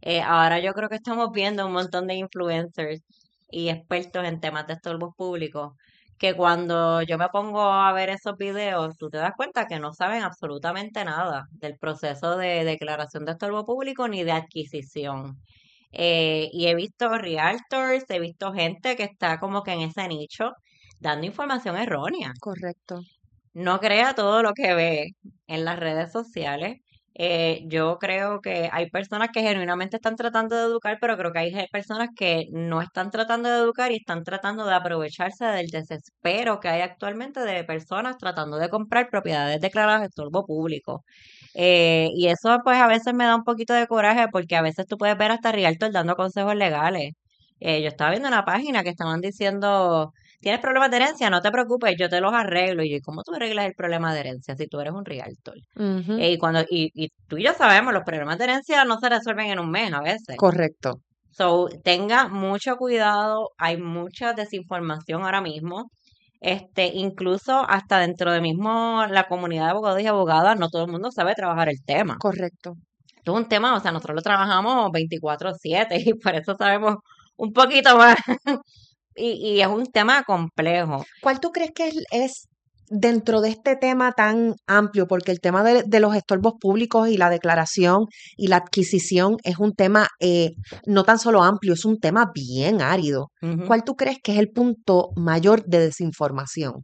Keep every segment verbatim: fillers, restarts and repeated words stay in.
Eh, ahora yo creo que estamos viendo un montón de influencers y expertos en temas de estorbos públicos que cuando yo me pongo a ver esos videos, tú te das cuenta que no saben absolutamente nada del proceso de declaración de estorbo público ni de adquisición. Eh, y he visto realtors, he visto gente que está como que en ese nicho dando información errónea. Correcto. No crea todo lo que ve en las redes sociales. Eh, yo creo que hay personas que genuinamente están tratando de educar, pero creo que hay ge- personas que no están tratando de educar y están tratando de aprovecharse del desespero que hay actualmente de personas tratando de comprar propiedades declaradas de estorbo público. Eh, y eso pues a veces me da un poquito de coraje porque a veces tú puedes ver hasta realtors dando consejos legales. Eh, yo estaba viendo una página que estaban diciendo, tienes problemas de herencia, no te preocupes, yo te los arreglo. Y yo, ¿cómo tú arreglas el problema de herencia si tú eres un realtor? Ujú. Eh, y cuando y, y tú y yo sabemos, los problemas de herencia no se resuelven en un mes a veces. Correcto. So, tenga mucho cuidado, hay mucha desinformación ahora mismo. Este, incluso hasta dentro de mismo la comunidad de abogados y abogadas, no todo el mundo sabe trabajar el tema. Correcto. Esto es un tema, o sea, nosotros lo trabajamos veinticuatro siete y por eso sabemos un poquito más. Y, y es un tema complejo. ¿Cuál tú crees que es, es dentro de este tema tan amplio? Porque el tema de, de los estorbos públicos y la declaración y la adquisición es un tema eh, no tan solo amplio, es un tema bien árido. Ujú. ¿Cuál tú crees que es el punto mayor de desinformación?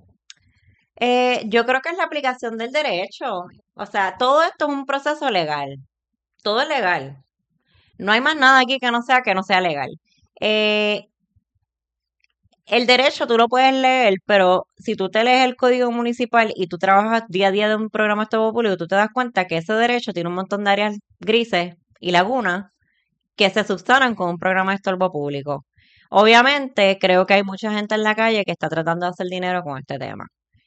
Eh, yo creo que es la aplicación del derecho. O sea, todo esto es un proceso legal. Todo es legal. No hay más nada aquí que no sea que no sea legal. Eh, el derecho tú lo puedes leer, pero si tú te lees el código municipal y tú trabajas día a día de un programa de estorbo público, tú te das cuenta que ese derecho tiene un montón de áreas grises y lagunas que se subsanan con un programa de estorbo público. Obviamente, creo que hay mucha gente en la calle que está tratando de hacer dinero con este tema.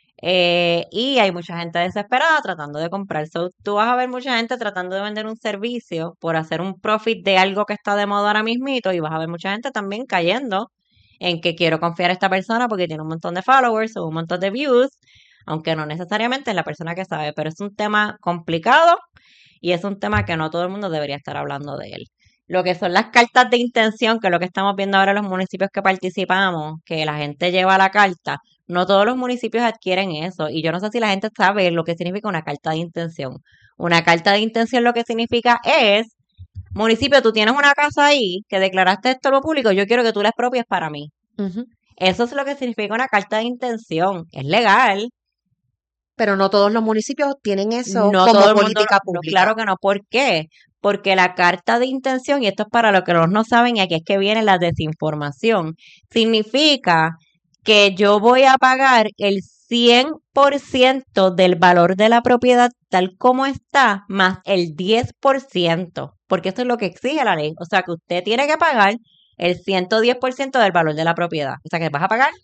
Eh, y hay mucha gente desesperada tratando de comprar. So, tú vas a ver mucha gente tratando de vender un servicio por hacer un profit de algo que está de moda ahora mismito y vas a ver mucha gente también cayendo en que quiero confiar a esta persona porque tiene un montón de followers o un montón de views, aunque no necesariamente es la persona que sabe, pero es un tema complicado y es un tema que no todo el mundo debería estar hablando de él. Lo que son las cartas de intención, que es lo que estamos viendo ahora en los municipios que participamos, que la gente lleva la carta, no todos los municipios adquieren eso. Y yo no sé si la gente sabe lo que significa una carta de intención. Una carta de intención lo que significa es, municipio, tú tienes una casa ahí que declaraste esto lo público, yo quiero que tú la expropies para mí. Ujú. Eso es lo que significa una carta de intención. Es legal. Pero no todos los municipios tienen eso No como todo el mundo, política no, pública. claro que no. ¿Por qué? Porque la carta de intención, y esto es para los que los no saben, y aquí es que viene la desinformación, significa que yo voy a pagar el cien por ciento del valor de la propiedad tal como está, más el diez por ciento, porque eso es lo que exige la ley. O sea, que usted tiene que pagar el ciento diez por ciento del valor de la propiedad. O sea, que vas a pagar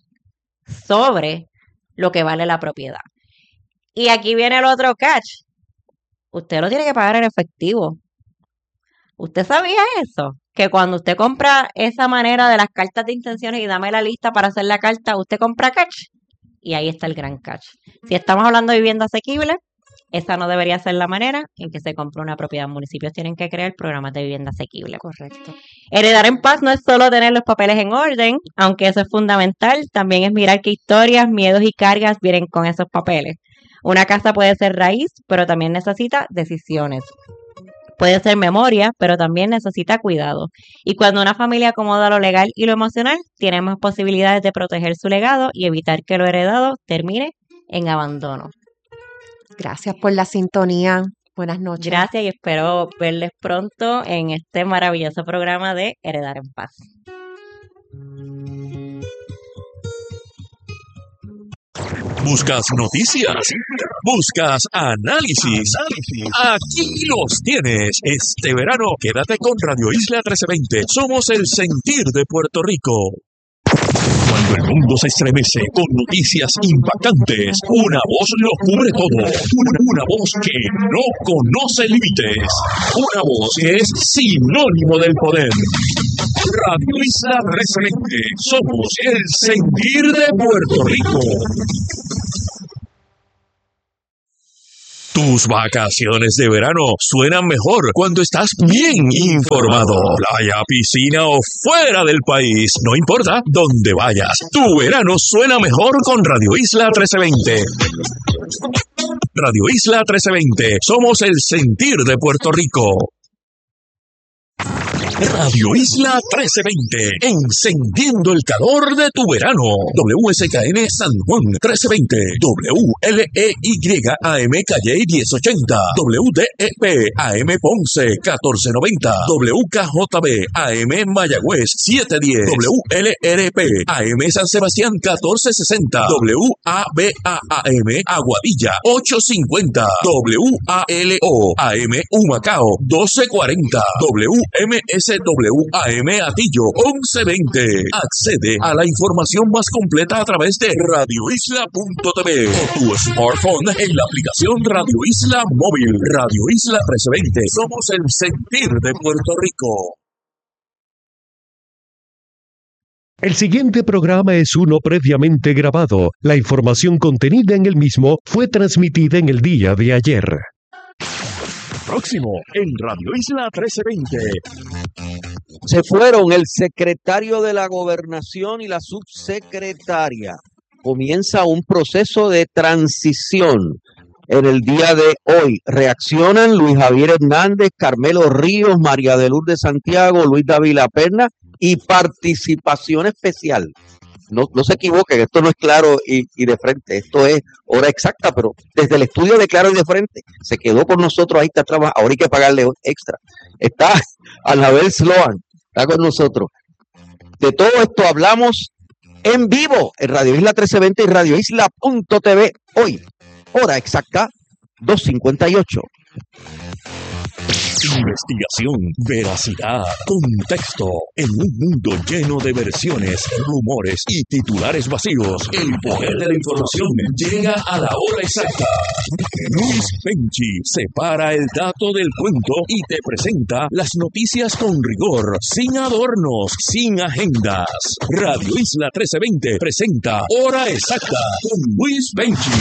sobre lo que vale la propiedad. Y aquí viene el otro catch. Usted lo tiene que pagar en efectivo. ¿Usted sabía eso? Que cuando usted compra esa manera de las cartas de intenciones y dame la lista para hacer la carta, usted compra catch. Y ahí está el gran catch. Si estamos hablando de vivienda asequible, esa no debería ser la manera en que se compra una propiedad. Municipios tienen que crear programas de vivienda asequible. Correcto. Heredar en paz no es solo tener los papeles en orden, aunque eso es fundamental, también es mirar qué historias, miedos y cargas vienen con esos papeles. Una casa puede ser raíz, pero también necesita decisiones. Puede ser memoria, pero también necesita cuidado. Y cuando una familia acomoda lo legal y lo emocional, tiene más posibilidades de proteger su legado y evitar que lo heredado termine en abandono. Gracias por la sintonía. Buenas noches. Gracias y espero verles pronto en este maravilloso programa de Heredar en Paz. ¿Buscas noticias? ¿Buscas análisis? Aquí los tienes. Este verano quédate con Radio Isla trece veinte. Somos el sentir de Puerto Rico. Cuando el mundo se estremece con noticias impactantes, una voz lo cubre todo. Una, una voz que no conoce límites. Una voz que es sinónimo del poder. Radio Isla trece veinte. Somos el sentir de Puerto Rico. Tus vacaciones de verano suenan mejor cuando estás bien informado. Playa, piscina o fuera del país, no importa dónde vayas. Tu verano suena mejor con Radio Isla trece veinte. Radio Isla trece veinte. Somos el sentir de Puerto Rico. Radio Isla trece veinte, encendiendo el calor de tu verano. W S K N San Juan trece veinte, W L E Y A M Calle diez ochenta, W D E P A M Ponce catorce noventa, W K J B A M Mayagüez setecientos diez, W L R P A M San Sebastián catorce sesenta, W A B A A M Aguadilla ochocientos cincuenta, W A L O A M Humacao doce cuarenta, W M S W A M Atillo once veinte. Accede a la información más completa a través de radio isla punto t v o tu smartphone en la aplicación Radio Isla Móvil. Radio Isla trece veinte. Somos el sentir de Puerto Rico. El siguiente programa es uno previamente grabado. La información contenida en el mismo fue transmitida en el día de ayer. Próximo en Radio Isla trece veinte. Se fueron el secretario de la Gobernación y la subsecretaria. Comienza un proceso de transición en el día de hoy. Reaccionan Luis Javier Hernández, Carmelo Ríos, María de Lourdes Santiago, Luis Dávila Perna y participación especial. No, no se equivoquen, esto no es Claro y, y de Frente, esto es hora exacta, pero desde el estudio de Claro y de Frente se quedó con nosotros, ahí está trabajando, ahora hay que pagarle extra. Está Anabel Sloan, está con nosotros. De todo esto hablamos en vivo en Radio Isla trece veinte y radio isla punto t v hoy, hora exacta, dos cincuenta y ocho. Investigación, veracidad, contexto. En un mundo lleno de versiones, rumores y titulares vacíos, el poder de la información llega a la hora exacta. Luis Penchi separa el dato del cuento y te presenta las noticias con rigor, sin adornos, sin agendas. Radio Isla trece veinte presenta Hora Exacta con Luis Penchi.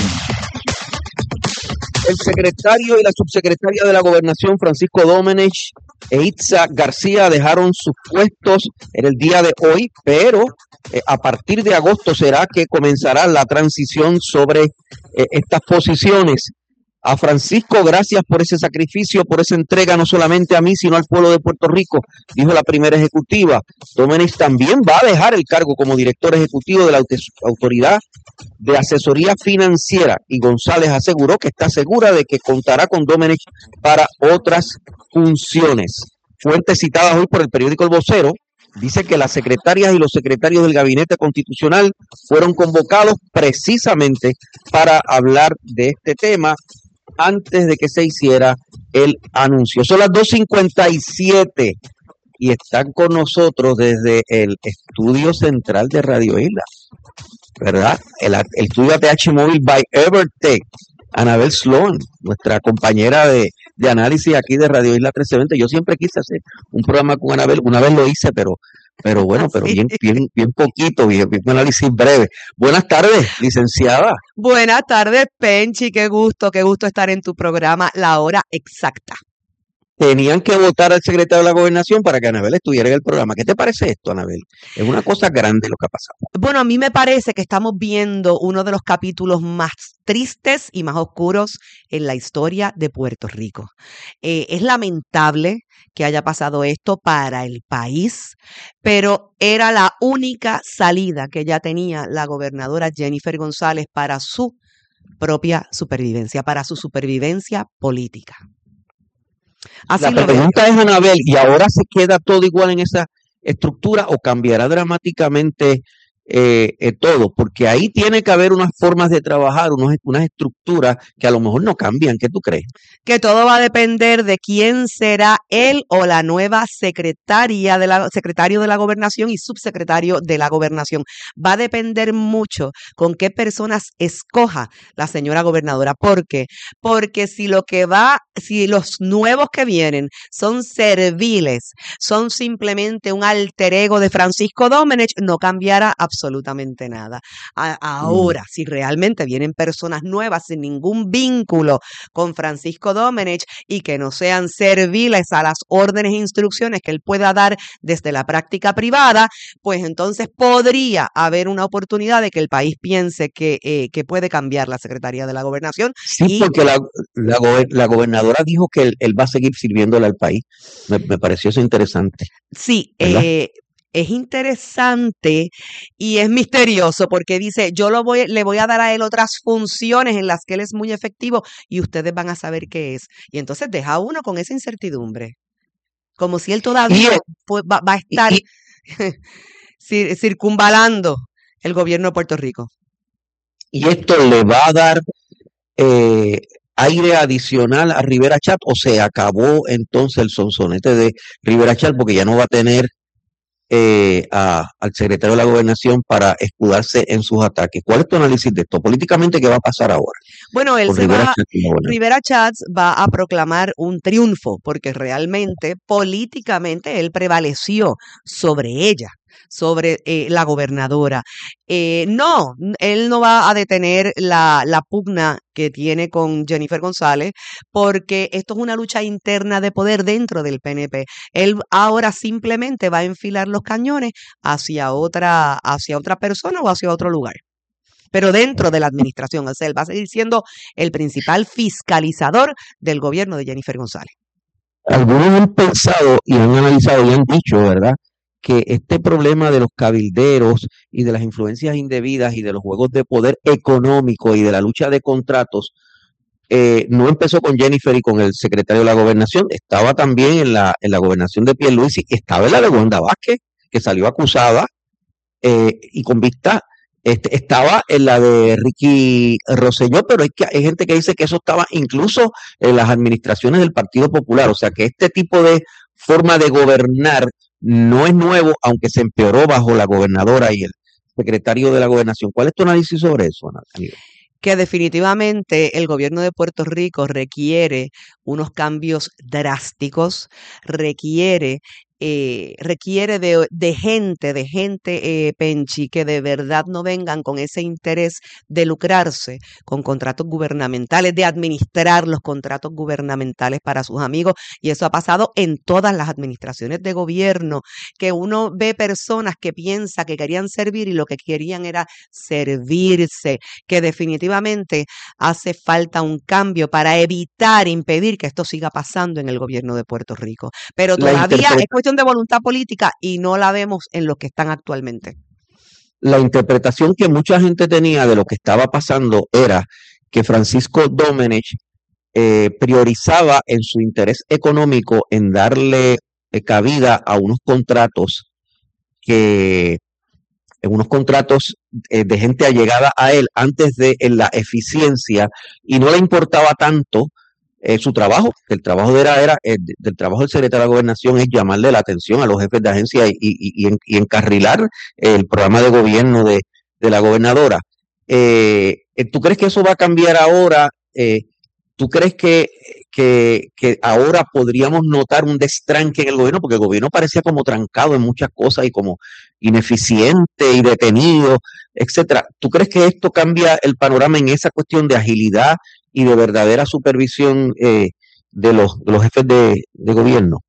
El secretario y la subsecretaria de la Gobernación, Francisco Domenech e Itza García, dejaron sus puestos en el día de hoy, pero eh, a partir de agosto será que comenzará la transición sobre eh, estas posiciones. A Francisco, gracias por ese sacrificio, por esa entrega, no solamente a mí, sino al pueblo de Puerto Rico, dijo la primera ejecutiva. Domenech también va a dejar el cargo como director ejecutivo de la Autoridad de Asesoría Financiera, y González aseguró que está segura de que contará con Domenech para otras funciones. Fuentes citadas hoy por el periódico El Vocero dice que las secretarias y los secretarios del Gabinete Constitucional fueron convocados precisamente para hablar de este tema antes de que se hiciera el anuncio. Son las dos cincuenta y siete y están con nosotros desde el estudio central de Radio Isla, ¿verdad? El, el estudio A T H Móvil by Evertech. Anabel Sloan, nuestra compañera de, de análisis aquí de Radio Isla trece veinte. Yo siempre quise hacer un programa con Anabel, una vez lo hice, pero pero bueno, pero bien bien bien poquito, bien, bien un análisis breve. Buenas tardes, licenciada. Buenas tardes, Penchi, qué gusto, qué gusto estar en tu programa La Hora Exacta. Tenían que votar al secretario de la Gobernación para que Anabel estuviera en el programa. ¿Qué te parece esto, Anabel? Es una cosa grande lo que ha pasado. Bueno, a mí me parece que estamos viendo uno de los capítulos más tristes y más oscuros en la historia de Puerto Rico. Eh, es lamentable que haya pasado esto para el país, pero era la única salida que ya tenía la gobernadora Jennifer González para su propia supervivencia, para su supervivencia política. Así la pregunta es, Anabel, ¿y ahora se queda todo igual en esa estructura o cambiará dramáticamente eh, eh, todo? Porque ahí tiene que haber unas formas de trabajar, unos, unas estructuras que a lo mejor no cambian. ¿Qué tú crees? Que todo va a depender de quién será él o la nueva secretaria de la, secretario de la Gobernación y subsecretario de la Gobernación. Va a depender mucho con qué personas escoja la señora gobernadora. ¿Por qué? Porque si lo que va, si los nuevos que vienen son serviles, son simplemente un alter ego de Francisco Domenech, no cambiará absolutamente absolutamente nada. A- ahora, si realmente vienen personas nuevas sin ningún vínculo con Francisco Domenech y que no sean serviles a las órdenes e instrucciones que él pueda dar desde la práctica privada, pues entonces podría haber una oportunidad de que el país piense que, eh, que puede cambiar la Secretaría de la Gobernación. Sí, Y porque la, la, gober- la gobernadora dijo que él, él va a seguir sirviéndole al país. Me, me pareció eso interesante, sí, ¿verdad? eh, es interesante y es misterioso porque dice, yo lo voy, le voy a dar a él otras funciones en las que él es muy efectivo y ustedes van a saber qué es. Y entonces deja a uno con esa incertidumbre, como si él Y, todavía eh, pues, va, va a y, estar y- cir- circunvalando el gobierno de Puerto Rico. y esto le va a dar eh, aire adicional a Rivera Chat, o se acabó entonces el sonsonete de Rivera Chat porque ya no va a tener eh, a- al secretario de la Gobernación para escudarse en sus ataques. ¿Cuál es tu análisis de esto? Políticamente, ¿qué va a pasar ahora Bueno, él con se Rivera va, Chat y la gobernación? Rivera Chats va a proclamar un triunfo porque realmente políticamente él prevaleció sobre ella, sobre eh, la gobernadora. Eh, no, n- él no va a detener la, la pugna que tiene con Jennifer González porque esto es una lucha interna de poder dentro del P N P. Él ahora simplemente va a enfilar los cañones hacia otra, hacia otra persona o hacia otro lugar, pero dentro de la administración. O sea, él va a seguir siendo el principal fiscalizador del gobierno de Jennifer González. Algunos han pensado y han analizado y han dicho, ¿verdad?, que este problema de los cabilderos y de las influencias indebidas y de los juegos de poder económico y de la lucha de contratos eh, no empezó con Jennifer y con el secretario de la gobernación, estaba también en la, en la gobernación de Pierluisi, estaba en la de Wanda Vázquez, que salió acusada eh, y con vista, este, estaba en la de Ricky Rosselló, pero hay, que, hay gente que dice que eso estaba incluso en las administraciones del Partido Popular, o sea que este tipo de forma de gobernar no es nuevo, aunque se empeoró bajo la gobernadora y el secretario de la gobernación. ¿Cuál es tu análisis sobre eso, Ana? Que definitivamente el gobierno de Puerto Rico requiere unos cambios drásticos, requiere, eh, requiere de, de gente, de gente, eh, Penchi, que de verdad no vengan con ese interés de lucrarse con contratos gubernamentales, de administrar los contratos gubernamentales para sus amigos. Y eso ha pasado en todas las administraciones de gobierno, que uno ve personas que piensa que querían servir y lo que querían era servirse, que definitivamente hace falta un cambio para evitar, impedir que esto siga pasando en el gobierno de Puerto Rico. Pero La, todavía es interpre cuestión de voluntad política y no la vemos en los que están actualmente. la interpretación que mucha gente tenía de lo que estaba pasando era que Francisco Domenech eh, priorizaba en su interés económico en darle eh, cabida a unos contratos que en unos contratos eh, de gente allegada a él antes de en la eficiencia, y no le importaba tanto eh, su trabajo, que el trabajo de era, era eh, del trabajo del secretario de la gobernación es llamarle la atención a los jefes de agencia y, y, y, y encarrilar el programa de gobierno de, de la gobernadora. Eh, ¿Tú crees que eso va a cambiar ahora? Eh, ¿Tú crees que, que, que ahora podríamos notar un destranque en el gobierno? Porque el gobierno parecía como trancado en muchas cosas y como ineficiente y detenido, etcétera. ¿Tú crees que esto cambia el panorama en esa cuestión de agilidad y de verdadera supervisión eh, de, los, de los jefes de, de gobierno?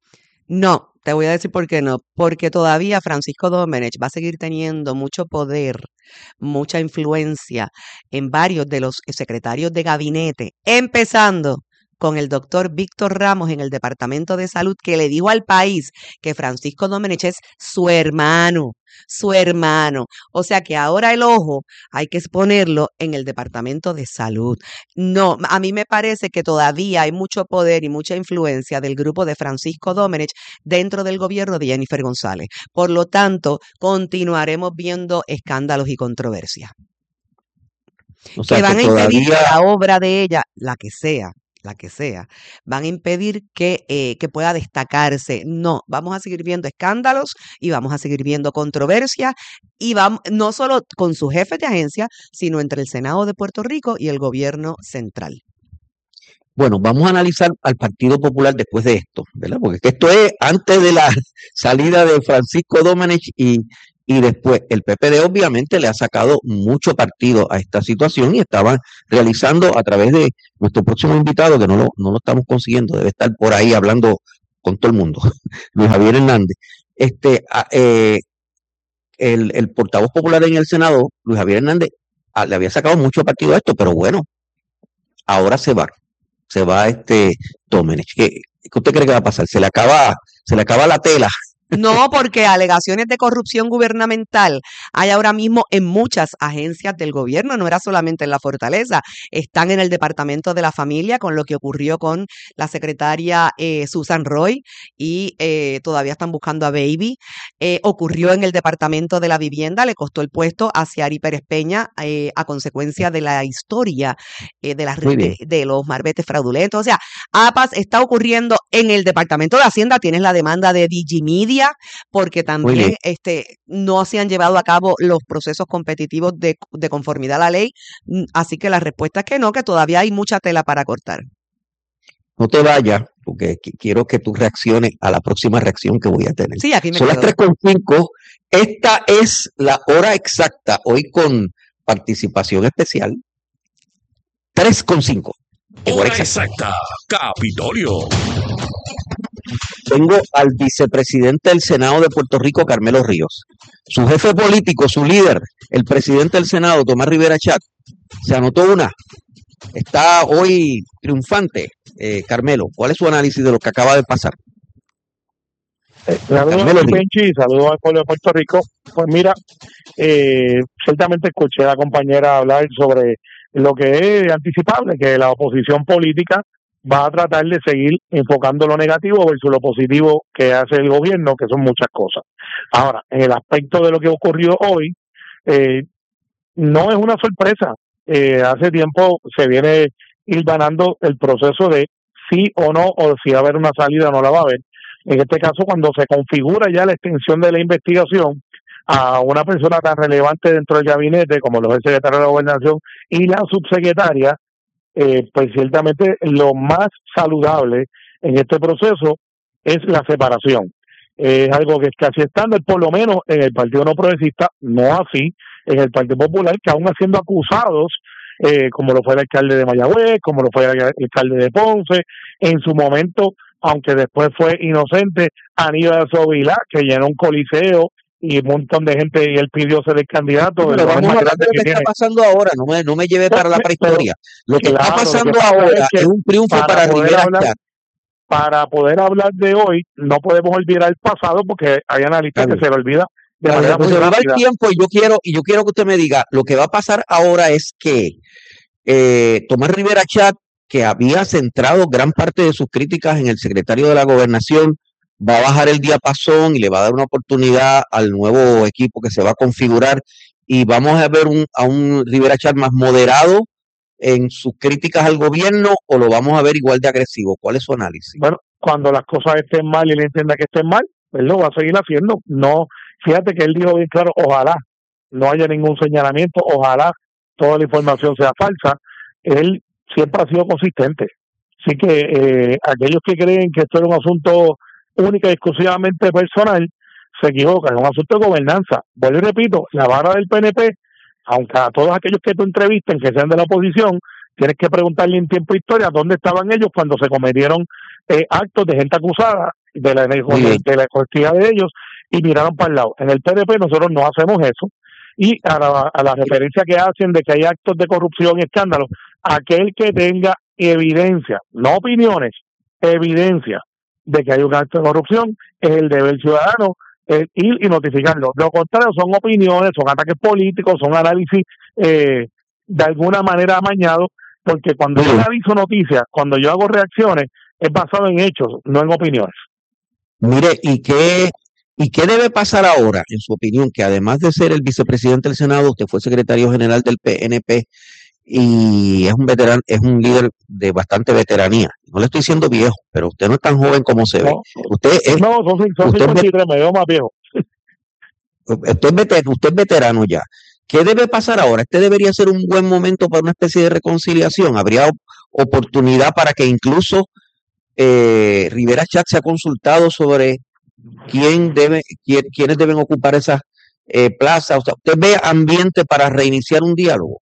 No, te voy a decir por qué no. Porque todavía Francisco Domenech va a seguir teniendo mucho poder, mucha influencia en varios de los secretarios de gabinete, empezando con el doctor Víctor Ramos en el Departamento de Salud, que le dijo al país que Francisco Domenech es su hermano, su hermano. O sea que ahora el ojo hay que ponerlo en el Departamento de Salud. No, a mí me parece que todavía hay mucho poder y mucha influencia del grupo de Francisco Domenech dentro del gobierno de Jennifer González. Por lo tanto, continuaremos viendo escándalos y controversias O sea que van que a impedir que todavía la obra de ella, la que sea, la que sea, van a impedir que, eh, que pueda destacarse. No, vamos a seguir viendo escándalos y vamos a seguir viendo controversias y vamos, no solo con sus jefes de agencia, sino entre el Senado de Puerto Rico y el gobierno central. Bueno, vamos a analizar al Partido Popular después de esto, ¿verdad? Porque esto es antes de la salida de Francisco Domenech y, y después el P P D obviamente le ha sacado mucho partido a esta situación y estaban realizando a través de nuestro próximo invitado, que no lo, no lo estamos consiguiendo, debe estar por ahí hablando con todo el mundo, Luis Javier Hernández, este, a, eh, el, el portavoz popular en el Senado, Luis Javier Hernández, a, le había sacado mucho partido a esto, pero bueno, ahora se va, se va este Domenech. ¿Qué, qué usted cree que va a pasar? Se le acaba, se le acaba la tela. No, porque alegaciones de corrupción gubernamental hay ahora mismo en muchas agencias del gobierno, no era solamente en la Fortaleza, están en el Departamento de la Familia con lo que ocurrió con la secretaria eh, Susan Roy y eh, todavía están buscando a Baby. Eh, ocurrió en el Departamento de la Vivienda, le costó el puesto a Ciari Pérez Peña eh, a consecuencia de la historia eh, de, las, de, de los marbetes fraudulentos. O sea, APAS está ocurriendo en el Departamento de Hacienda, tienes la demanda de Digimedia, porque también este, no se han llevado a cabo los procesos competitivos de, de conformidad a la ley, así que la respuesta es que no, que todavía hay mucha tela para cortar. No te vayas, porque quiero que tú reacciones a la próxima reacción que voy a tener. Sí, aquí me Son quedo. las tres con cinco. Esta es la hora exacta, hoy con participación especial. tres con cinco. Hora exacta, Capitolio. Tengo al vicepresidente del Senado de Puerto Rico, Carmelo Ríos. Su jefe político, su líder, el presidente del Senado, Tomás Rivera Chat, se anotó una. Está hoy triunfante. Eh, Carmelo, ¿cuál es su análisis de lo que acaba de pasar? Eh, saludos a Benchi y saludos al pueblo de Puerto Rico. Pues mira, eh, ciertamente escuché a la compañera hablar sobre lo que es anticipable, que la oposición política va a tratar de seguir enfocando lo negativo versus lo positivo que hace el gobierno, que son muchas cosas. Ahora, en el aspecto de lo que ocurrió hoy, eh, no es una sorpresa. Eh, hace tiempo se viene hilvanando el proceso de sí o no, o si va a haber una salida o no la va a haber. En este caso, cuando se configura ya la extensión de la investigación a una persona tan relevante dentro del gabinete como lo es el secretario de la Gobernación y la subsecretaria, Eh, pues ciertamente lo más saludable en este proceso es la separación. Es algo que es casi estándar, por lo menos en el Partido No Progresista, no así en el Partido Popular, que aún siendo acusados, eh, como lo fue el alcalde de Mayagüez, como lo fue el alcalde de Ponce, en su momento, aunque después fue inocente, Aníbal Sobilá, que llenó un coliseo y un montón de gente y él pidió ser el candidato. Sí, pero vamos a hablar de lo que, que está pasando ahora, no me, no me lleve para la prehistoria. Lo que claro, está pasando que ahora es, que es un triunfo para, para Rivera hablar, Para poder hablar de hoy, no podemos olvidar el pasado porque hay analistas que se le olvida de claro, manera muy se rápida. el tiempo y yo quiero y yo quiero que usted me diga, lo que va a pasar ahora es que eh, Tomás Rivera Chat, que había centrado gran parte de sus críticas en el secretario de la Gobernación, va a bajar el diapasón y le va a dar una oportunidad al nuevo equipo que se va a configurar y vamos a ver un, a un Rivera Chat más moderado en sus críticas al gobierno o lo vamos a ver igual de agresivo. ¿Cuál es su análisis? Bueno, cuando las cosas estén mal y él entienda que estén mal, él lo va a seguir haciendo. No, fíjate que él dijo bien claro, ojalá no haya ningún señalamiento, ojalá toda la información sea falsa. Él siempre ha sido consistente. Así que eh, aquellos que creen que esto es un asunto única y exclusivamente personal, se equivocan, es un asunto de gobernanza. Vuelvo y repito, la vara del P N P, aunque a todos aquellos que tú entrevisten, que sean de la oposición, tienes que preguntarle en tiempo e historia dónde estaban ellos cuando se cometieron eh, actos de gente acusada de la, de, de la costilla de ellos y miraron para el lado. En el P N P nosotros no hacemos eso y a la, a la referencia que hacen de que hay actos de corrupción y escándalos, aquel que tenga evidencia, no opiniones, evidencia de que hay un acto de corrupción, es el deber ciudadano eh, ir y notificarlo. Lo contrario son opiniones, son ataques políticos, son análisis eh, de alguna manera amañados, porque cuando yo analizo noticias, cuando yo hago reacciones, es basado en hechos, no en opiniones. Mire, ¿y qué, ¿y qué debe pasar ahora, en su opinión? Que además de ser el vicepresidente del Senado, usted fue secretario general del P N P, y es un veterano, es un líder de bastante veteranía. No le estoy diciendo viejo, pero usted no es tan joven como se ve. No, usted es, no, son, son usted cincuenta y tres, me veo más viejo. Usted es, veterano, usted es veterano ya. ¿Qué debe pasar ahora? Este debería ser un buen momento para una especie de reconciliación. ¿Habría oportunidad para que incluso eh, Rivera Chat se ha consultado sobre quién debe, quién, quiénes deben ocupar esas eh, plaza? O sea, ¿usted ve ambiente para reiniciar un diálogo?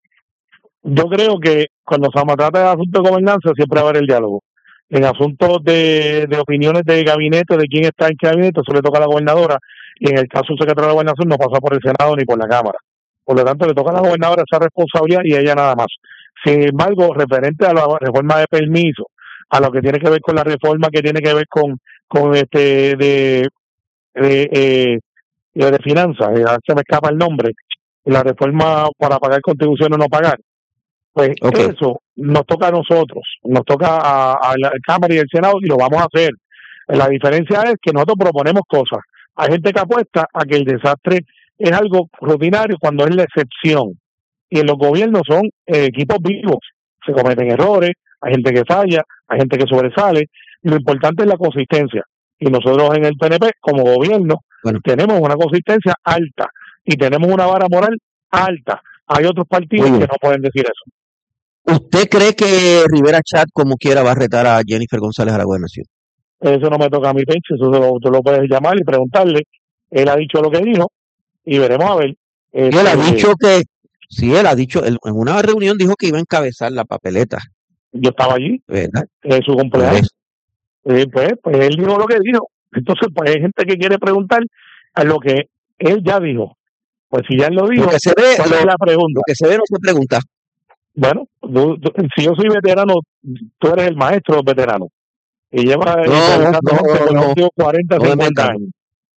Yo creo que cuando se trata de asuntos de gobernanza siempre va a haber el diálogo. En asuntos de, de opiniones de gabinete, de quién está en qué gabinete, eso le toca a la gobernadora, y en el caso del secretario de la Gobernación no pasa por el Senado ni por la Cámara. Por lo tanto, le toca a la gobernadora esa responsabilidad y a ella nada más. Sin embargo, referente a la reforma de permiso, a lo que tiene que ver con la reforma que tiene que ver con, con este de de, eh, de finanzas, eh, se me escapa el nombre, la reforma para pagar contribuciones o no pagar, pues okay. Eso nos toca a nosotros, nos toca a, a la Cámara y el Senado y lo vamos a hacer. La diferencia es que nosotros proponemos cosas. Hay gente que apuesta a que el desastre es algo rutinario cuando es la excepción. Y en los gobiernos son eh, equipos vivos. Se cometen errores, hay gente que falla, hay gente que sobresale. Y lo importante es la consistencia. Y nosotros en el P N P, como gobierno, bueno, tenemos una consistencia alta y tenemos una vara moral alta. Hay otros partidos que no pueden decir eso. ¿Usted cree que Rivera Chat, como quiera, va a retar a Jennifer González a la gobernación? Eso no me toca a mi Penchi, eso lo, tú lo puedes llamar y preguntarle. Él ha dicho lo que dijo y veremos a ver. Eh, él ha dicho que, sí, él ha dicho, él, en una reunión dijo que iba a encabezar la papeleta. Yo estaba allí, ¿verdad? En su cumpleaños. Eh, pues, pues él dijo lo que dijo. Entonces, pues hay gente que quiere preguntar a lo que él ya dijo. Pues si ya él lo dijo, lo que se ve, ¿cuál lo, es la pregunta? Lo que se ve no se pregunta. Bueno, tú, tú, si yo soy veterano, tú eres el maestro veterano. Y lleva no, no, no, no, cuarenta, no cincuenta años.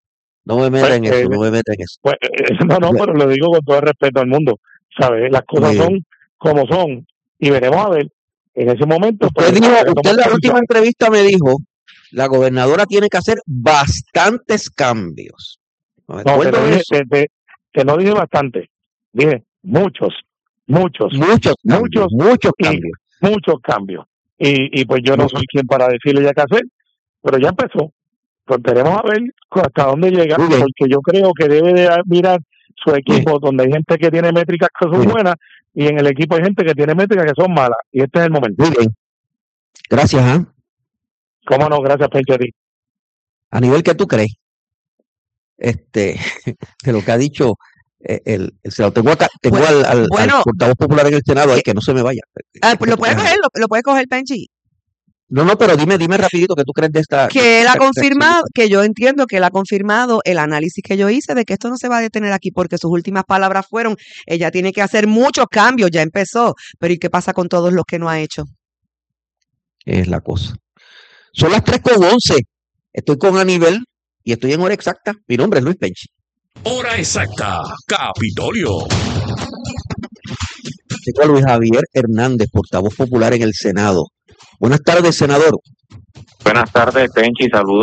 No me metan en pues, eso, eh, no me metan en eso. Pues, eh, no, no, pero lo digo con todo el respeto al mundo. ¿Sabes? Las cosas son como son. Y veremos a ver. En ese momento. Usted, pues, dijo, usted en la última entrevista me dijo: la gobernadora tiene que hacer bastantes cambios. No, te, no dije, te, te, te no dije bastante. Dije muchos. Muchos, muchos, muchos, muchos cambios. Muchos cambios. Y, y pues yo no soy quien para decirle ya qué hacer, pero ya empezó. Pues veremos a ver hasta dónde llega, porque yo creo que debe de mirar su equipo, sí, donde hay gente que tiene métricas que son sí. buenas, y en el equipo hay gente que tiene métricas que son malas, y este es el momento. Muy bien. Gracias, ¿eh? Cómo no, gracias, Penchetti. A nivel que tú crees, este, de lo que ha dicho El, el, el senador. Tengo, acá, tengo bueno, al, al, bueno, al portavoz popular en el Senado, ahí, que no se me vaya. Ah, pues lo puedes coger, lo, lo puedes coger, Penchi. No, no, pero dime, dime rapidito que tú crees de esta. Que él ha confirmado, que yo entiendo que él ha confirmado el análisis que yo hice de que esto no se va a detener aquí, porque sus últimas palabras fueron: ella tiene que hacer muchos cambios, ya empezó, pero ¿y qué pasa con todos los que no ha hecho? Es la cosa. Son las tres con once. Estoy con Aníbal y estoy en hora exacta. Mi nombre es Luis Penchi. Hora exacta, Capitolio. Tengo a Luis Javier Hernández, portavoz popular en el Senado. Buenas tardes, senador. Buenas tardes, Penchi, saludos.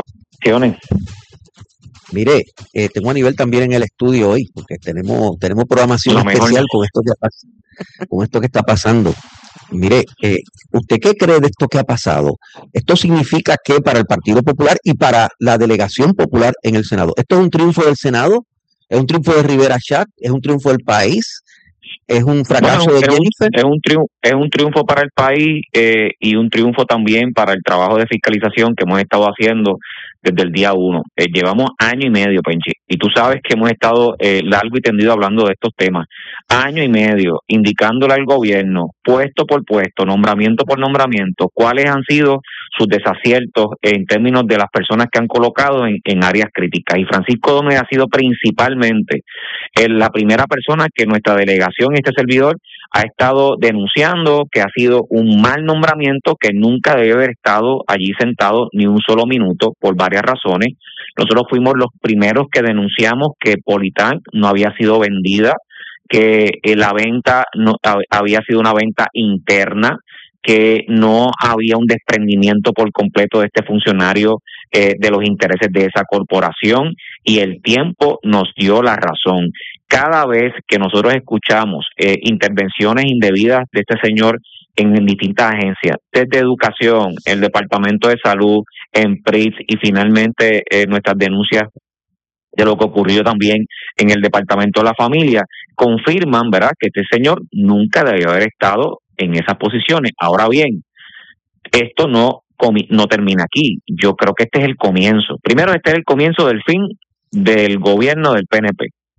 Mire, eh, tengo a nivel también en el estudio hoy, porque tenemos tenemos programación Lo especial con esto, que, con esto que está pasando. Mire, eh, ¿usted qué cree de esto que ha pasado? Esto significa que para el Partido Popular y para la delegación popular en el Senado, ¿esto es un triunfo del Senado? ¿Es un triunfo de Rivera Chat? ¿Es un triunfo del país? ¿Es un fracaso bueno, de Jennifer? Es un, triunfo, es un triunfo para el país eh, y un triunfo también para el trabajo de fiscalización que hemos estado haciendo desde el día uno. Eh, llevamos año y medio, Penchi, y tú sabes que hemos estado eh, largo y tendido hablando de estos temas. Año y medio, indicándole al gobierno, puesto por puesto, nombramiento por nombramiento, cuáles han sido sus desaciertos en términos de las personas que han colocado en, en áreas críticas. Y Francisco Domínguez ha sido principalmente eh, la primera persona que nuestra delegación, este servidor, ha estado denunciando que ha sido un mal nombramiento, que nunca debe haber estado allí sentado ni un solo minuto por varias razones. Nosotros fuimos los primeros que denunciamos que Politán no había sido vendida, que eh, la venta no había sido una venta interna, que no había un desprendimiento por completo de este funcionario eh, de los intereses de esa corporación, y el tiempo nos dio la razón. Cada vez que nosotros escuchamos eh, intervenciones indebidas de este señor en, en distintas agencias, desde educación, el Departamento de Salud, en P R I T S y finalmente eh, nuestras denuncias de lo que ocurrió también en el Departamento de la Familia, confirman, ¿verdad?, que este señor nunca debió haber estado en esas posiciones. Ahora bien, esto no, no termina aquí. Yo creo que este es el comienzo. Primero, este es el comienzo del fin del gobierno del P N P.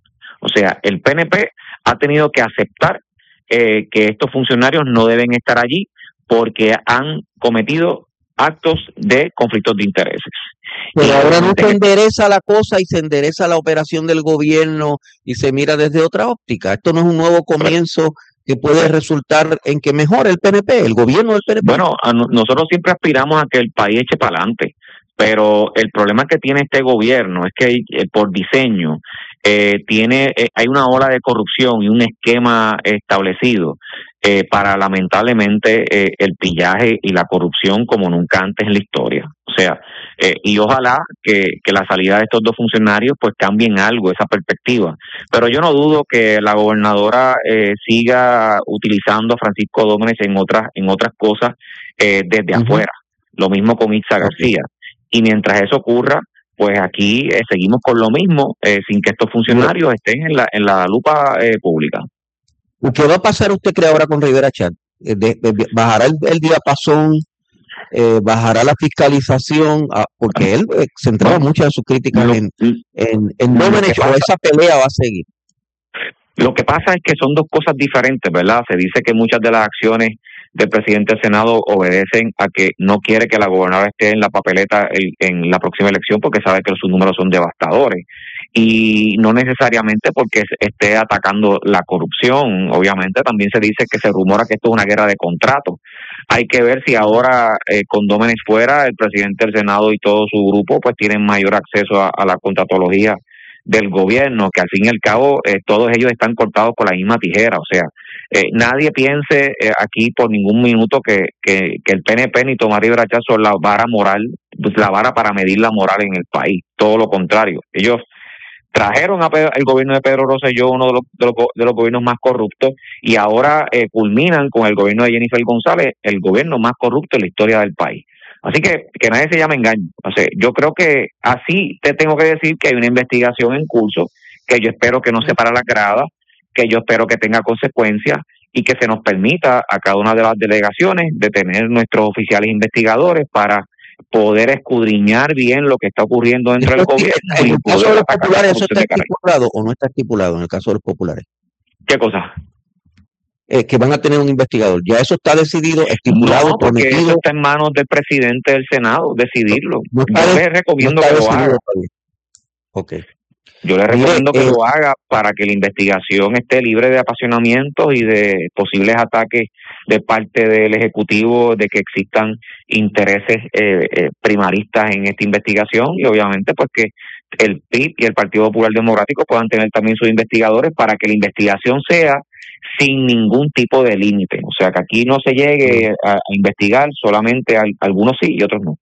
O sea, el P N P ha tenido que aceptar eh, que estos funcionarios no deben estar allí porque han cometido actos de conflictos de intereses. Pero ahora no se endereza la cosa y se endereza la operación del gobierno y se mira desde otra óptica. Esto no es un nuevo comienzo que puede resultar en que mejore el P N P, el gobierno del P N P. Bueno, a no, nosotros siempre aspiramos a que el país eche para adelante, pero el problema que tiene este gobierno es que eh, por diseño eh, tiene eh, hay una ola de corrupción y un esquema establecido eh, para lamentablemente eh, el pillaje y la corrupción como nunca antes en la historia. O sea, eh, y ojalá que, que la salida de estos dos funcionarios pues cambien algo, esa perspectiva. Pero yo no dudo que la gobernadora eh, siga utilizando a Francisco Dómenes en otras, en otras cosas eh, desde uh-huh. afuera. Lo mismo con Itza García. Y mientras eso ocurra, pues aquí eh, seguimos con lo mismo, eh, sin que estos funcionarios estén en la, en la lupa eh, pública. ¿Qué va a pasar usted cree ahora con Rivera Chat? De, de, de, ¿Bajará el, el diapasón? Eh, ¿Bajará la fiscalización? Ah, porque él eh, centraba bueno, muchas de sus críticas lo, en, en, en Dómenes, o esa pelea va a seguir. Lo que pasa es que son dos cosas diferentes, ¿verdad? Se dice que muchas de las acciones del presidente del Senado obedecen a que no quiere que la gobernadora esté en la papeleta el, en la próxima elección porque sabe que sus números son devastadores. Y no necesariamente porque esté atacando la corrupción. Obviamente también se dice que se rumora que esto es una guerra de contratos. Hay que ver si ahora eh, con Dómenes fuera, el presidente del Senado y todo su grupo pues tienen mayor acceso a, a la contratología del gobierno, que al fin y al cabo eh, todos ellos están cortados con la misma tijera. O sea, eh, nadie piense eh, aquí por ningún minuto que, que, que el P N P ni Tomás Rivera Chat son la vara moral, la vara para medir la moral en el país. Todo lo contrario. Ellos trajeron a Pedro, el gobierno de Pedro Rosselló, uno de los, de los, de los gobiernos más corruptos, y ahora eh, culminan con el gobierno de Jennifer González, el gobierno más corrupto en la historia del país. Así que que nadie se llame engaño. O sea, yo creo que así te tengo que decir que hay una investigación en curso, que yo espero que no se para la grada, que yo espero que tenga consecuencias y que se nos permita a cada una de las delegaciones de tener nuestros oficiales investigadores para poder escudriñar bien lo que está ocurriendo dentro del gobierno. ¿En el caso de los populares eso está estipulado o no está estipulado en el caso de los populares? ¿Qué cosa? Eh, que van a tener un investigador. ¿Ya eso está decidido, estipulado, no, porque prometido? Eso está en manos del presidente del Senado, decidirlo. No, no Yo les recomiendo no que lo haga. Okay. Yo les recomiendo Mire, que eh, lo haga para que la investigación esté libre de apasionamientos y de posibles ataques de parte del Ejecutivo, de que existan intereses eh, eh, primaristas en esta investigación, y obviamente pues que el P I B y el Partido Popular Democrático puedan tener también sus investigadores para que la investigación sea sin ningún tipo de límite. O sea, que aquí no se llegue a, a investigar solamente a, a algunos sí y otros no.